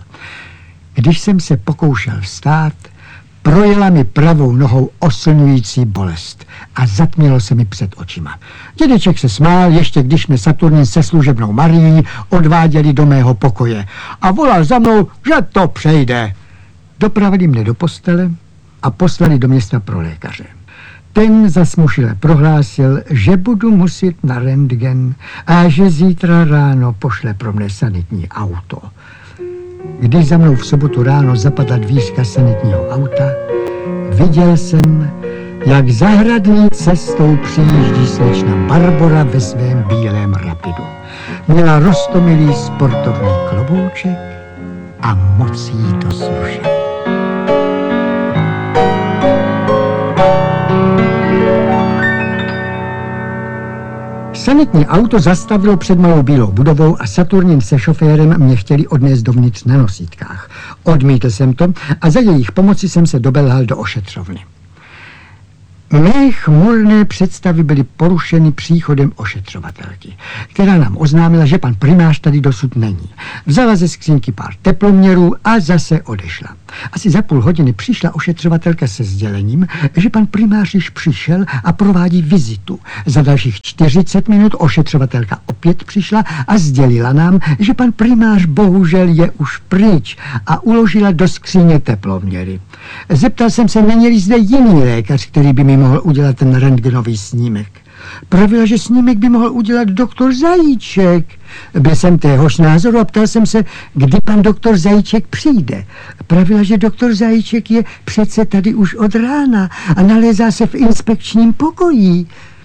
Když jsem se pokoušel vstát, projela mi pravou nohou oslňující bolest a zatmělo se mi před očima. Dědeček se smál, ještě když mě Saturnin se služebnou Marií odváděli do mého pokoje a volal za mnou, že to přejde. Dopravili mne do postele a poslali do města pro lékaře. Ten zasmušile prohlásil, že budu muset na rentgen a že zítra ráno pošle pro mne sanitní auto. Když za mnou v sobotu ráno zapadla dvířka sanitního auta, viděl jsem, jak zahradní cestou přijíždí slečna Barbora ve svém bílém rapidu. Měla roztomilý sportovní klobouček a moc jí to slušelo. Sanitní auto zastavilo před malou bílou budovou a Saturnin se šoférem mě chtěli odnést dovnitř na nosítkách. Odmítl jsem to a za jejich pomoci jsem se dobelhal do ošetřovny. Mé chmurné představy byly porušeny příchodem ošetřovatelky, která nám oznámila, že pan primář tady dosud není. Vzala ze skřínky pár teploměrů a zase odešla. Asi za půl hodiny přišla ošetřovatelka se sdělením, že pan primář již přišel a provádí vizitu. Za dalších čtyřicet minut ošetřovatelka opět přišla a sdělila nám, že pan primář bohužel je už pryč a uložila do skříně teploměry. Zeptal jsem se, není-li zde jiný lékař, který by mi mohl udělat ten rentgenový snímek. Pravila, že snímek by mohl udělat doktor Zajíček. Byl jsem téhož názoru a ptal jsem se, kdy pan doktor Zajíček přijde. Pravila, že doktor Zajíček je přece tady už od rána a nalézá se v inspekčním pokoji.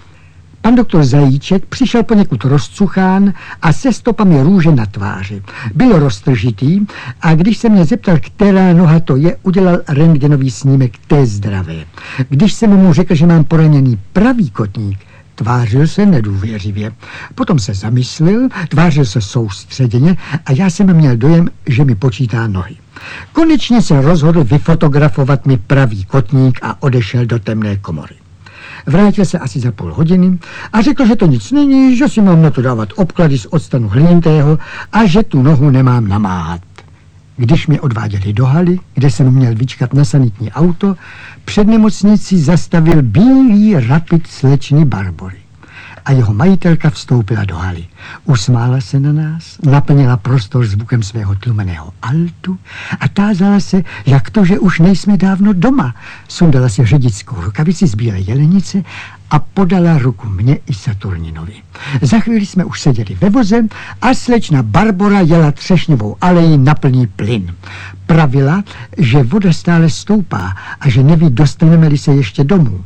Pan doktor Zajíček přišel poněkud rozcuchán a se stopami růže na tváři. Byl roztržitý a když se mě zeptal, která noha to je, udělal rentgenový snímek té zdravé. Když jsem mu řekl, že mám poraněný pravý kotník, tvářil se nedůvěřivě. Potom se zamyslel, tvářil se soustředěně a já jsem měl dojem, že mi počítá nohy. Konečně se rozhodl vyfotografovat mi pravý kotník a odešel do temné komory. Vrátil se asi za půl hodiny a řekl, že to nic není, že si mám na to dávat obklady z octanu hlinitého a že tu nohu nemám namáhat. Když mě odváděli do haly, kde jsem měl vyčkat na sanitní auto, před nemocnicí zastavil bílý Rapid slečny Barbory. A jeho majitelka vstoupila do haly. Usmála se na nás, naplnila prostor zvukem svého tlumeného altu a tázala se, jak to, že už nejsme dávno doma. Sundala si řidickou rukavici z bílé jelenice a podala ruku mně i Saturninovi. Za chvíli jsme už seděli ve voze a slečna Barbora jela Třešňovou aleji na plný plyn. Pravila, že voda stále stoupá a že neví, dostaneme-li se ještě domů.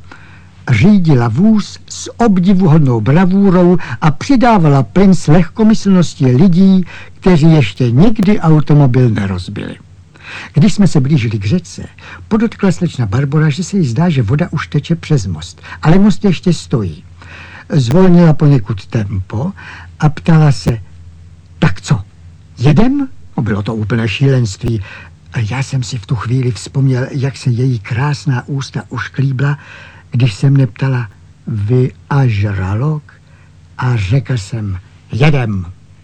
Řídila vůz s obdivuhodnou bravůrou a přidávala plyn s lehkomyslností lidí, kteří ještě nikdy automobil nerozbili. Když jsme se blížili k řece, podotkla slečna Barbora, že se jí zdá, že voda už teče přes most, ale most ještě stojí. Zvolnila poněkud tempo a ptala se, tak co, jedem? No, bylo to úplné šílenství. A já jsem si v tu chvíli vzpomněl, jak se její krásná ústa ušklíbla, když se mne ptala, vy a žralok? A řekl jsem, jedem.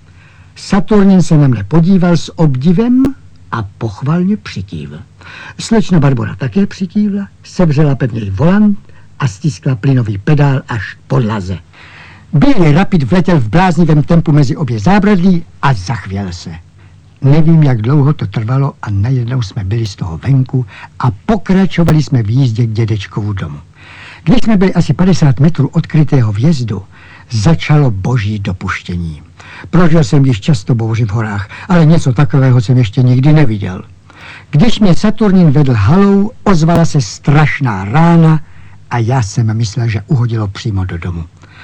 Saturnin se na mne podíval s obdivem a pochvalně přikývl. Slečna Barbora také přikývla, sevřela pevněji volant a stiskla plynový pedál až k podlaze. Bílý Rapid vletěl v bláznivém tempu mezi obě zábradlí a zachvěl se. Nevím, jak dlouho to trvalo a najednou jsme byli z toho venku a pokračovali jsme v jízdě k dědečkovu domu. Když jsme byli asi padesát metrů od krytého vjezdu, začalo boží dopuštění. Prožil jsem již často bouři v horách, ale něco takového jsem ještě nikdy neviděl. Když mě Saturnin vedl halou, ozvala se strašná rána a já jsem myslel, že uhodilo přímo do domu.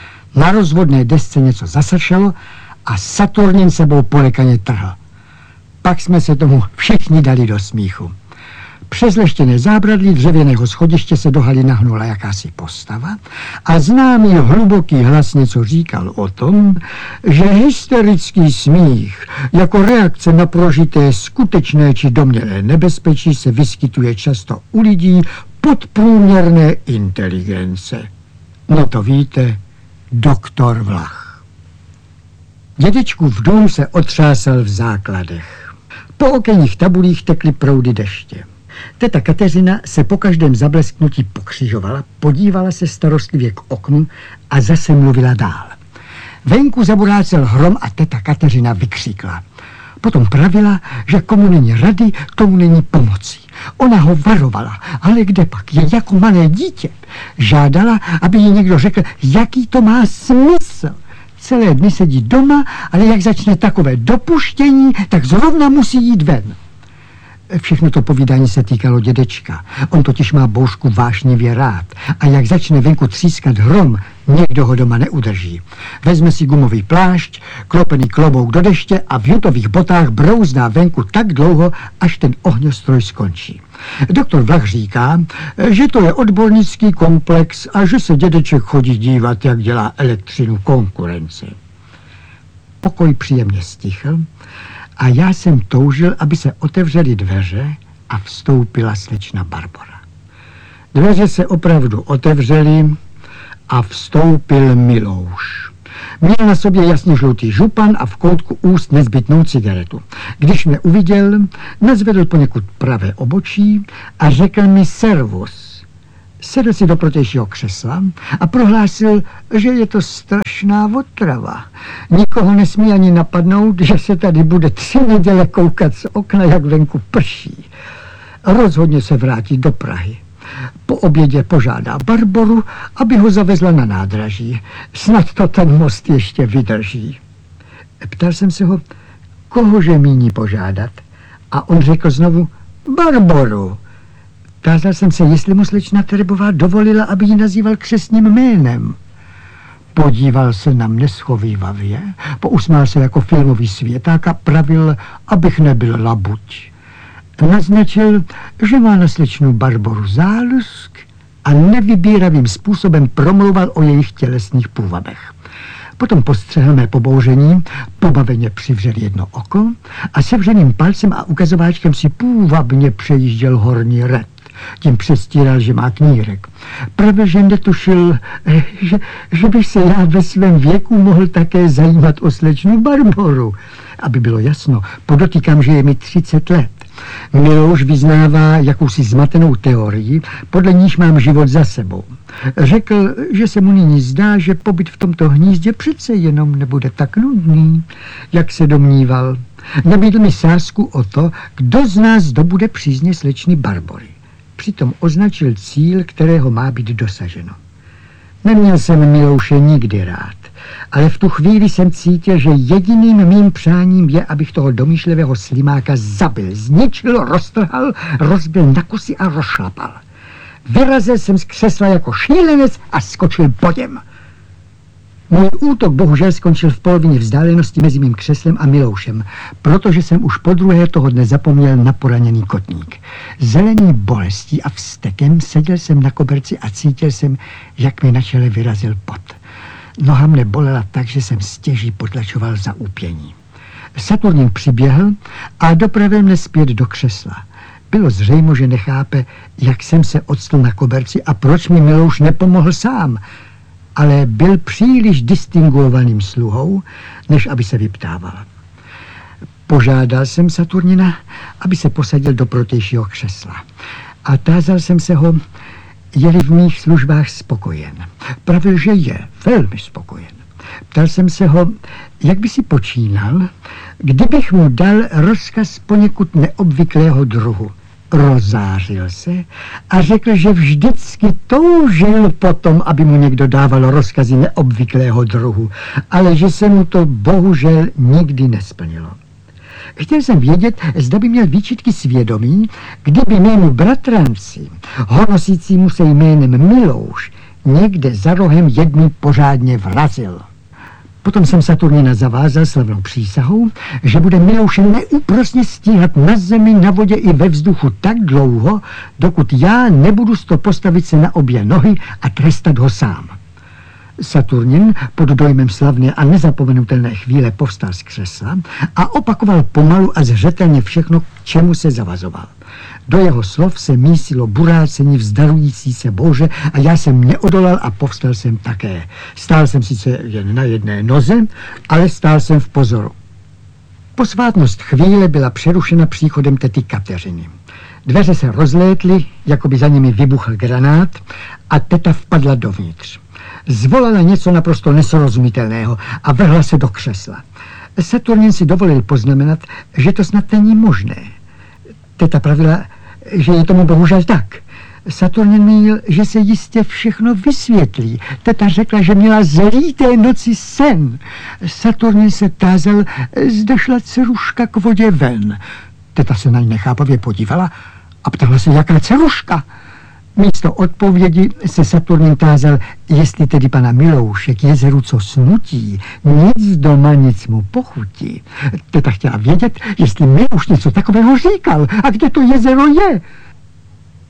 Na rozvodné desce něco zasršelo a Saturnin sebou polekaně trhl. Pak jsme se tomu všichni dali do smíchu. Přes leštěné zábradlí dřevěného schodiště se do haly nahnula jakási postava a známý hluboký hlas něco říkal o tom, že hysterický smích jako reakce na prožité skutečné či domnělé nebezpečí se vyskytuje často u lidí podprůměrné inteligence. No to víte, doktor Vlach. Dědečkův dům se otřásal v základech. Po okenních tabulích tekly proudy deště. Teta Kateřina se po každém zablesknutí pokřižovala, podívala se starostlivě k oknu a zase mluvila dál. Venku zaburácel hrom a teta Kateřina vykřikla. Potom pravila, že komu není rady, tomu není pomocí. Ona ho varovala, ale kde pak, je jako malé dítě. Žádala, aby jí někdo řekl, jaký to má smysl. Celé dny sedí doma, ale jak začne takové dopuštění, tak zrovna musí jít ven. Všechno to povídání se týkalo dědečka. On totiž má bouřku vášnivě rád. A jak začne venku třískat hrom, někdo ho doma neudrží. Vezme si gumový plášť, klopený klobouk do deště a v jutových botách brouzná venku tak dlouho, až ten ohňostroj skončí. Doktor Vlach říká, že to je odbornický komplex a že se dědeček chodí dívat, jak dělá elektřinu konkurenci. Pokoj příjemně stichl a já jsem toužil, aby se otevřely dveře a vstoupila slečna Barbora. Dveře se opravdu otevřely a vstoupil Milouš. Měl na sobě jasně žlutý župan a v koutku úst nezbytnou cigaretu. Když mě uviděl, nazvedl poněkud pravé obočí a řekl mi servus. Sedl si do protějšího křesla a prohlásil, že je to strašná otrava. Nikoho nesmí ani napadnout, že se tady bude tři neděle koukat z okna, jak venku prší. Rozhodně se vrátí do Prahy. Po obědě požádá Barboru, aby ho zavezla na nádraží. Snad to ten most ještě vydrží. Ptal jsem se ho, kohože míní požádat. A on řekl znovu, Barboru. Tázal jsem se, jestli mu slečna Terebová dovolila, aby ji nazýval křestním jménem. Podíval se na mne schovívavě, pousmál se jako filmový světák a pravil, abych nebyl labuť. Naznačil, že má na slečnu Barboru zálusk a nevybíravým způsobem promlouval o jejich tělesných půvabech. Potom postřehl mé pobouření, pobaveně přivřel jedno oko a sevřeným palcem a ukazováčkem si půvabně přejížděl horní red. Tím přestíral, že má knírek. Pravil, že netušil, že, že bych se já ve svém věku mohl také zajímat o slečnu Barboru. Aby bylo jasno, podotýkám, že je mi třicet let. Milouš vyznává jakousi zmatenou teorii, podle níž mám život za sebou. Řekl, že se mu nyní zdá, že pobyt v tomto hnízdě přece jenom nebude tak nudný, jak se domníval. Nabídl mi sázku o to, kdo z nás dobude přízně slečny Barbory. Přitom označil cíl, kterého má být dosaženo. Neměl jsem Milouše nikdy rád, ale v tu chvíli jsem cítil, že jediným mým přáním je, abych toho domýšlivého slimáka zabil, zničil, roztrhal, rozbil na kusy a rozšlapal. Vyrazil jsem z křesla jako šílenec a skočil bodem. Můj útok bohužel skončil v polovině vzdálenosti mezi mým křeslem a Miloušem, protože jsem už po druhé toho dne zapomněl na poraněný kotník. Zelený bolestí a vztekem seděl jsem na koberci a cítil jsem, jak mi na čele vyrazil pot. Noha mne bolela tak, že jsem stěží potlačoval za úpění. Saturnin přiběhl a dopravil mne zpět do křesla. Bylo zřejmo, že nechápe, jak jsem se odstl na koberci a proč mi Milouš nepomohl sám, ale byl příliš distinguovaným sluhou, než aby se vyptával. Požádal jsem Saturnina, aby se posadil do protějšího křesla. A tázal jsem se ho, je-li v mých službách spokojen. Pravil, že je velmi spokojen. Ptal jsem se ho, jak by si počínal, kdybych mu dal rozkaz poněkud neobvyklého druhu. Rozářil se a řekl, že vždycky toužil potom, aby mu někdo dával rozkazy neobvyklého druhu, ale že se mu to bohužel nikdy nesplnilo. Chtěl jsem vědět, zda by měl výčitky svědomí, kdyby mému bratranci, honosícímu se jménem Milouš, někde za rohem jedný pořádně vrazil. Potom jsem Saturnina zavázal slavnou přísahou, že bude Milouše neúprosně stíhat na zemi, na vodě i ve vzduchu tak dlouho, dokud já nebudu sto postavit se na obě nohy a trestat ho sám. Saturnin pod dojmem slavné a nezapomenutelné chvíle povstal z křesla a opakoval pomalu a zřetelně všechno, k čemu se zavazoval. Do jeho slov se mísilo burácení vzdalující se bouře a já jsem neodolal a povstal jsem také. Stál jsem sice jen na jedné noze, ale stál jsem v pozoru. Posvátnost chvíle byla přerušena příchodem tety Kateřiny. Dveře se rozlétly, jako by za nimi vybuchl granát a teta vpadla dovnitř. Zvolala něco naprosto nesrozumitelného a vrhla se do křesla. Saturnin si dovolil poznamenat, že to snad není možné. Teta pravila, že je tomu bohužel tak. Saturnin mínil, že se jistě všechno vysvětlí. Teta řekla, že měla zlý té noci sen. Saturnin se tázal, zda šla dceruška k vodě ven. Teta se na ní nechápavě podívala a ptala se, jaká dceruška. Místo odpovědi se Saturnin tázal, jestli tedy pana Milouše k jezeru co snutí, nic doma, nic mu pochutí. Teta chtěla vědět, jestli Milouš něco takového říkal a kde to jezero je.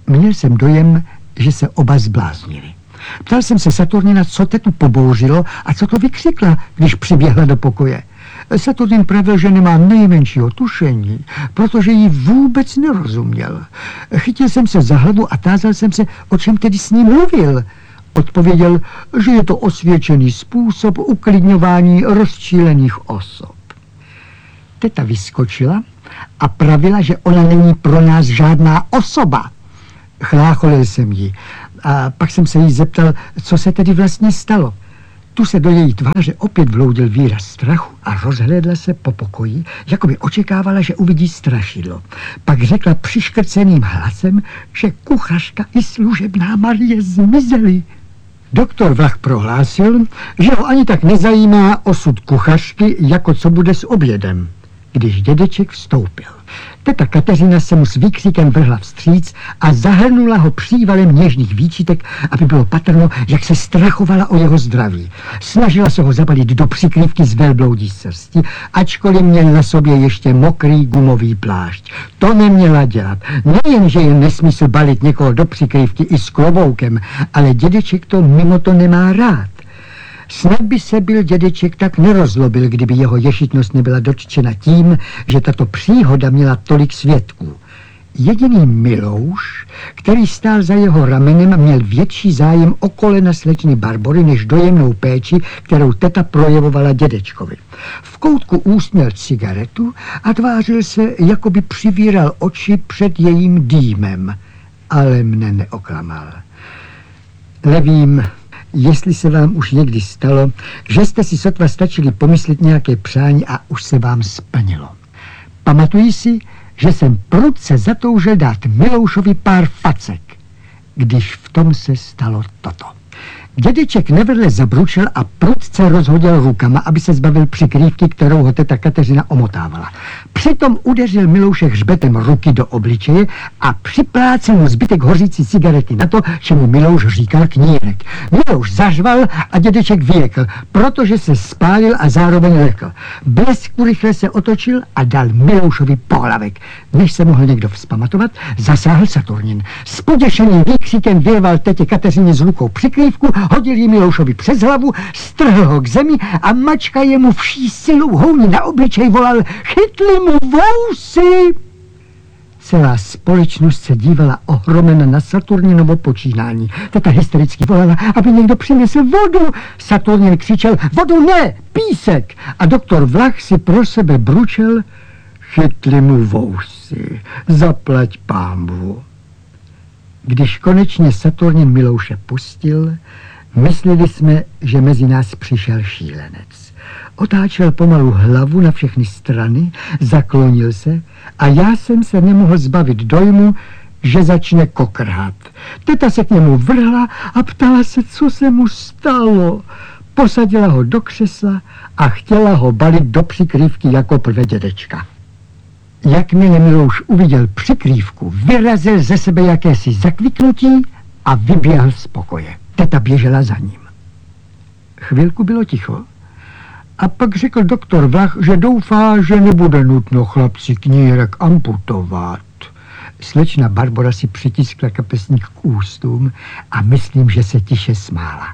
Měl jsem dojem, že se oba zbláznili. Ptal jsem se Saturnina, co tetu pobouřilo a co to vykřikla, když přiběhla do pokoje. Saturnin pravil, že nemá nejmenšího tušení, protože jí vůbec nerozuměl. Chytil jsem se za hlavu a tázal jsem se, o čem tedy s ním mluvil. Odpověděl, že je to osvědčený způsob uklidňování rozčílených osob. Teta vyskočila a pravila, že ona není pro nás žádná osoba. Chlácholil jsem ji a pak jsem se jí zeptal, co se tedy vlastně stalo. Tu se do její tváře opět vloudil výraz strachu a rozhlédla se po pokoji, jako by očekávala, že uvidí strašidlo. Pak řekla přiškrceným hlasem, že kuchařka i služebná Marie zmizely. Doktor Vlach prohlásil, že ho ani tak nezajímá osud kuchařky, jako co bude s obědem, když dědeček vstoupil. Teta Kateřina se mu s výkřikem vrhla vstříc a zahrnula ho přívalem něžných výčitek, aby bylo patrno, jak se strachovala o jeho zdraví. Snažila se ho zabalit do přikrývky z velbloudí srsti, ačkoliv měl na sobě ještě mokrý gumový plášť. To neměla dělat. Nejen, že je nesmysl balit někoho do přikrývky i s kloboukem, ale dědeček to mimo to nemá rád. Snad by se byl dědeček tak nerozlobil, kdyby jeho ješitnost nebyla dotčena tím, že tato příhoda měla tolik svědků. Jediný Milouš, který stál za jeho ramenem, měl větší zájem o kolena slečny Barbory než dojemnou péči, kterou teta projevovala dědečkovi. V koutku úst měl cigaretu a tvářil se, jako by přivíral oči před jejím dýmem, ale mne neoklamal. Nevím, jestli se vám už někdy stalo, že jste si sotva stačili pomyslet nějaké přání a už se vám splnilo. Pamatuji si, že jsem prudce zatoužil dát Miloušovi pár facek, když v tom se stalo toto. Dědeček nevedle zabručel a prudce rozhodil rukama, aby se zbavil přikrývky, kterou ho teta Kateřina omotávala. Přitom udeřil Milouše hřbetem ruky do obličeje a připlácel mu zbytek hořící cigarety na to, čemu Milouš říkal knírek. Milouš zařval a dědeček vyjekl, protože se spálil a zároveň lekl. Blesku rychle se otočil a dal Miloušovi pohlavek. Než se mohl někdo vzpamatovat, zasáhl Saturnin. S poděšeným výkřikem vyrval tetě Kateřině z rukou přikrývku, hodil ji Miloušovi přes hlavu, strhl ho k zemi a mačka jemu vší silou houní na obličej volal: chytli mu vousy! Celá společnost se dívala ohromena na Saturninovo počínání. Teta hystericky volala, aby někdo přinesl vodu. Saturnin křičel: vodu ne, písek! A doktor Vlach si pro sebe bručel: chytli mu vousy, zaplať pánbvu. Když konečně Saturnin Milouše pustil, mysleli jsme, že mezi nás přišel šílenec. Otáčel pomalu hlavu na všechny strany, zaklonil se a já jsem se nemohl zbavit dojmu, že začne kokrhat. Teta se k němu vrhla a ptala se, co se mu stalo. Posadila ho do křesla a chtěla ho balit do přikrývky jako prvé dědečka. Jakmile Milouš uviděl přikrývku, vyrazil ze sebe jakési zakviknutí a vyběhl z pokoje. Teta běžela za ním. Chvilku bylo ticho a pak řekl doktor Vlach, že doufá, že nebude nutno chlapci knírek amputovat. Slečna Barbora si přitiskla kapesník k ústům a myslím, že se tiše smála.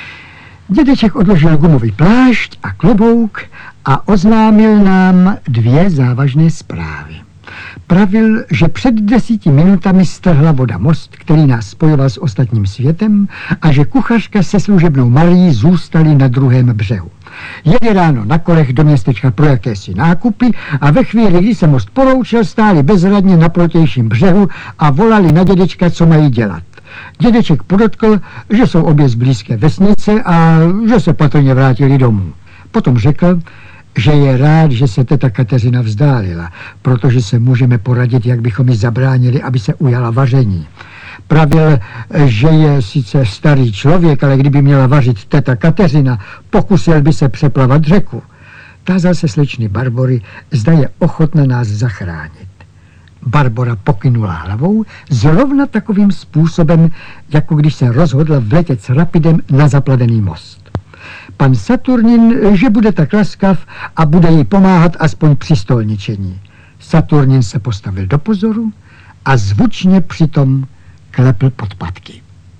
Dědeček odložil gumový plášť a klobouk a oznámil nám dvě závažné zprávy. Pravil, že před desíti minutami strhla voda most, který nás spojoval s ostatním světem, a že kuchařka se služebnou Marií zůstali na druhém břehu. Jeli ráno na kolech do městečka pro jakési nákupy a ve chvíli, kdy se most poroučel, stáli bezradně na protějším břehu a volali na dědečka, co mají dělat. Dědeček podotkl, že jsou obě z blízké vesnice a že se patrně vrátili domů. Potom řekl, že je rád, že se teta Kateřina vzdálila, protože se můžeme poradit, jak bychom ji zabránili, aby se ujala vaření. Pravil, že je sice starý člověk, ale kdyby měla vařit teta Kateřina, pokusil by se přeplavat řeku. Tázal se slečny Barbory, zda je ochotna nás zachránit. Barbora pokynula hlavou zrovna takovým způsobem, jako když se rozhodla vletět s rapidem na zaplavený most. Pan Saturnin, že bude tak laskav a bude jí pomáhat aspoň při stolničení. Saturnin se postavil do pozoru a zvučně přitom klepl podpatky.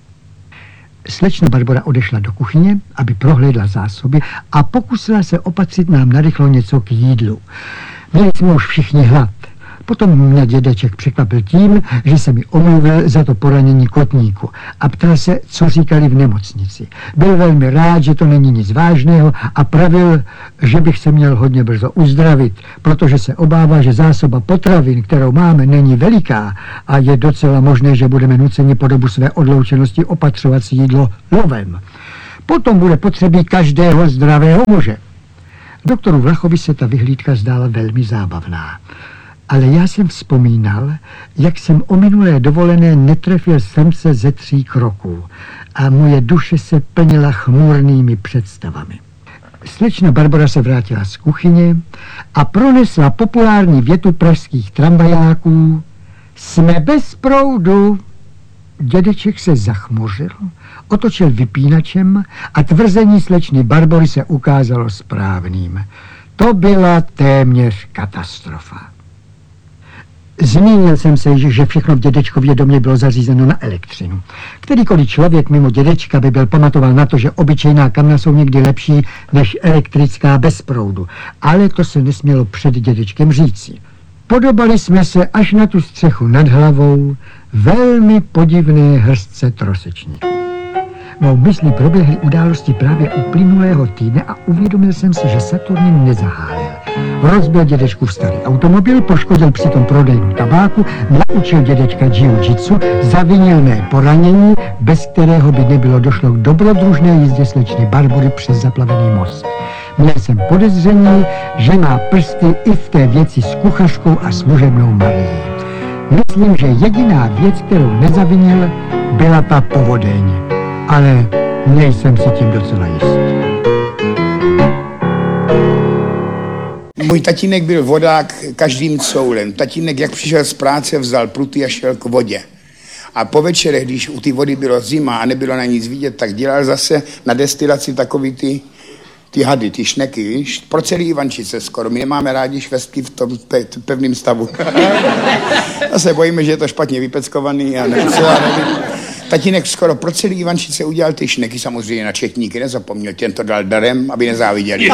Slečna Barbora odešla do kuchyně, aby prohlédla zásoby a pokusila se opatřit nám narychlo něco k jídlu. Měli jsme už všichni hlad. Potom mě dědeček překvapil tím, že se mi omluvil za to poranění kotníku a ptal se, co říkali v nemocnici. Byl velmi rád, že to není nic vážného a pravil, že bych se měl hodně brzo uzdravit, protože se obává, že zásoba potravin, kterou máme, není veliká a je docela možné, že budeme nuceni po dobu své odloučenosti opatřovat si jídlo lovem. Potom bude potřebí každého zdravého muže. Doktoru Vlachovi se ta vyhlídka zdála velmi zábavná. Ale já jsem vzpomínal, jak jsem o minulé dovolené netrefil jsem se ze tří kroků a moje duše se plnila chmurnými představami. Slečna Barbora se vrátila z kuchyně a pronesla populární větu pražských tramvajáků: jsme bez proudu. Dědeček se zachmuřil, otočil vypínačem a tvrzení slečny Barbory se ukázalo správným. To byla téměř katastrofa. Zmínil jsem se, že všechno v dědečkově domě bylo zařízeno na elektřinu. Kterýkoliv člověk mimo dědečka by byl pamatoval na to, že obyčejná kamna jsou někdy lepší než elektrická bez proudu. Ale to se nesmělo před dědečkem říci. Podobali jsme se až na tu střechu nad hlavou velmi podivné hrstce trosečníků. Mou myslí proběhly události právě uplynulého týdne a uvědomil jsem si, že Saturnin nezahálel. Rozbil dědečku starý automobil, poškodil přitom prodejnu tabáku, naučil dědečka jiu-jitsu, zavinil mé poranění, bez kterého by nebylo došlo k dobrodružné jízdě slečny Barbory přes zaplavený most. Měl jsem podezření, že má prsty i v té věci s kuchařkou a služebnou Marií. Myslím, že jediná věc, kterou nezavinil, byla ta povodeň. Ale nejsem si tím docela jist. Můj tatínek byl vodák každým coulem. Tatínek, jak přišel z práce, vzal pruty a šel k vodě. A po večerech, když u té vody bylo zima a nebylo na nic vidět, tak dělal zase na destilaci takový ty, ty hady, ty šneky, víš? Pro celý Ivančice skoro. My nemáme rádi švestky v tom pe- pevném stavu. A se bojíme, že je to špatně vypeckovaný a nevím co, já nevím. Tatínek skoro pro celý Ivančice udělal ty šneky, samozřejmě na četníky nezapomněl, těm to dal darem, aby nezáviděli.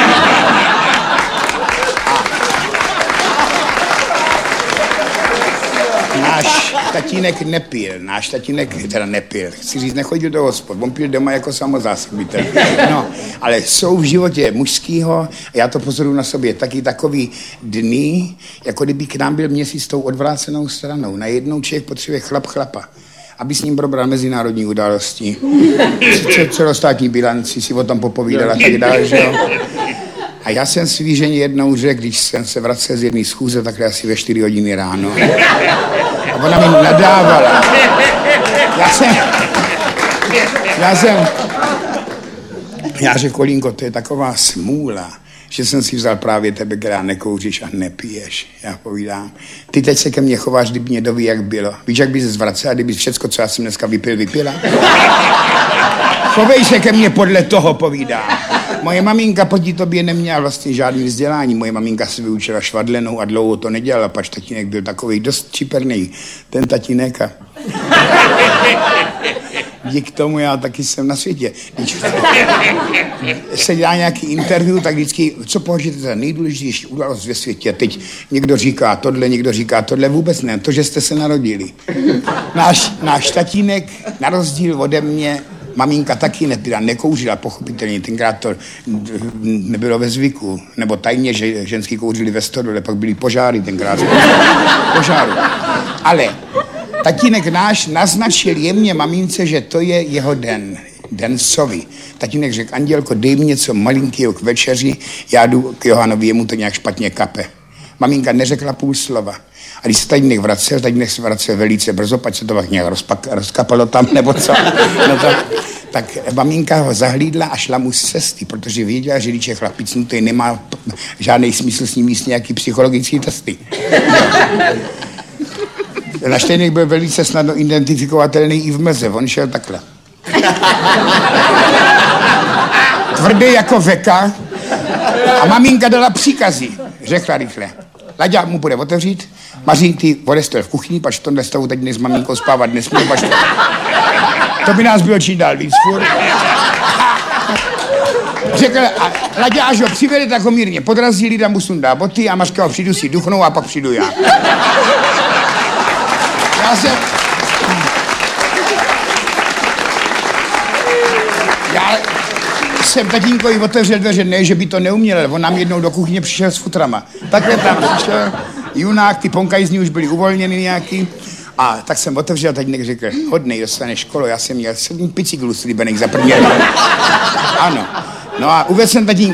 Náš tatínek nepil, náš tatínek teda nepil, chci říct, nechodil do hospod, on pil doma jako samozásobitel. No, ale jsou v životě mužskýho, já to pozoruju na sobě, taky takový dny, jako kdyby k nám byl měsíc s tou odvrácenou stranou. Najednou člověk potřebuje chlap chlapa, aby s ním probral mezinárodní události, celostátní bilanci, si o tom popovídal a tak dále, že jo. A já jsem svý ženě jednou řekl, když jsem se vracel z jedné schůze, takhle asi ve čtyři hodiny ráno. A ona mi nadávala. Já jsem... Já jsem... Já řekl, Kolínko, to je taková smůla, že jsem si vzal právě tebe, která nekouříš a nepiješ. Já povídám, ty teď se ke mně chováš, kdyby mě doví, jak bylo. Víš, jak by se zvracela, kdyby všecko, co já jsem dneska vypil, vypila? Chovej se ke mně podle toho, povídám. Moje maminka proti tobě neměla vlastně žádný vzdělání. Moje maminka se vyučila švadlenou a dlouho to nedělala, pač tatínek byl takový dost čiperný. Ten tatínek a... Díky tomu já taky jsem na světě. Když se dělá nějaký interview, tak vždycky, co považujete za nejdůležitější událost ve světě? Teď někdo říká tohle, někdo říká tohle, vůbec ne, to, že jste se narodili. Náš, náš tatínek, na rozdíl ode mě, maminka taky nepila, nekouřila, pochopitelně, tenkrát to nebylo ve zvyku, nebo tajně, že ženský kouřili ve stodole, pak byly požáry tenkrát. Požáru. Ale tatínek náš naznačil jemně mamince, že to je jeho den, den sovy. Tatínek řekl, Andělko, dej mi něco malinkého k večeři, já jdu k Johanovi, jemu to nějak špatně kape. Maminka neřekla půl slova. A když se tatínek vracel, tatínek se vracel velice brzo, pak se to pak nějak rozpak, rozkapalo tam, nebo co. No to, tak maminka ho zahlídla a šla mu z cesty, protože věděla, že když je chlapicnutý, nemá žádný smysl s ním jíst nějaký psychologický testy. Náš tatínek byl velice snadno identifikovatelný i v mlze, on šel takhle. Tvrdý jako veka a maminka dala příkazy, řekla rychle. Laďa mu bude otevřít, Maří, ty odestel v kuchyni, pač v tomhle stavu teď dnes s maminkou spávat nesmí, pač to... to by nás bylo čím dál víc furt. Řekl, a Ladě, až ho přivede, tak ho mírně podrazí, Lida mu sundá boty a Mařka ho přijdu si duchnou a pak přijdu já. Já jsem... Já jsem tatínkovi otevřel dveře, ne, že by to neuměl, on nám jednou do kuchyně přišel s futrama. Takhle tam přišel junák, ty ponkajzní už byly uvolněny nějaký. A tak jsem otevřel, tatínek řekl, hodnej, dostaneš školu, já jsem měl sedm bicyklů slíbených za první. Ano. No a uvedl jsem tatínka.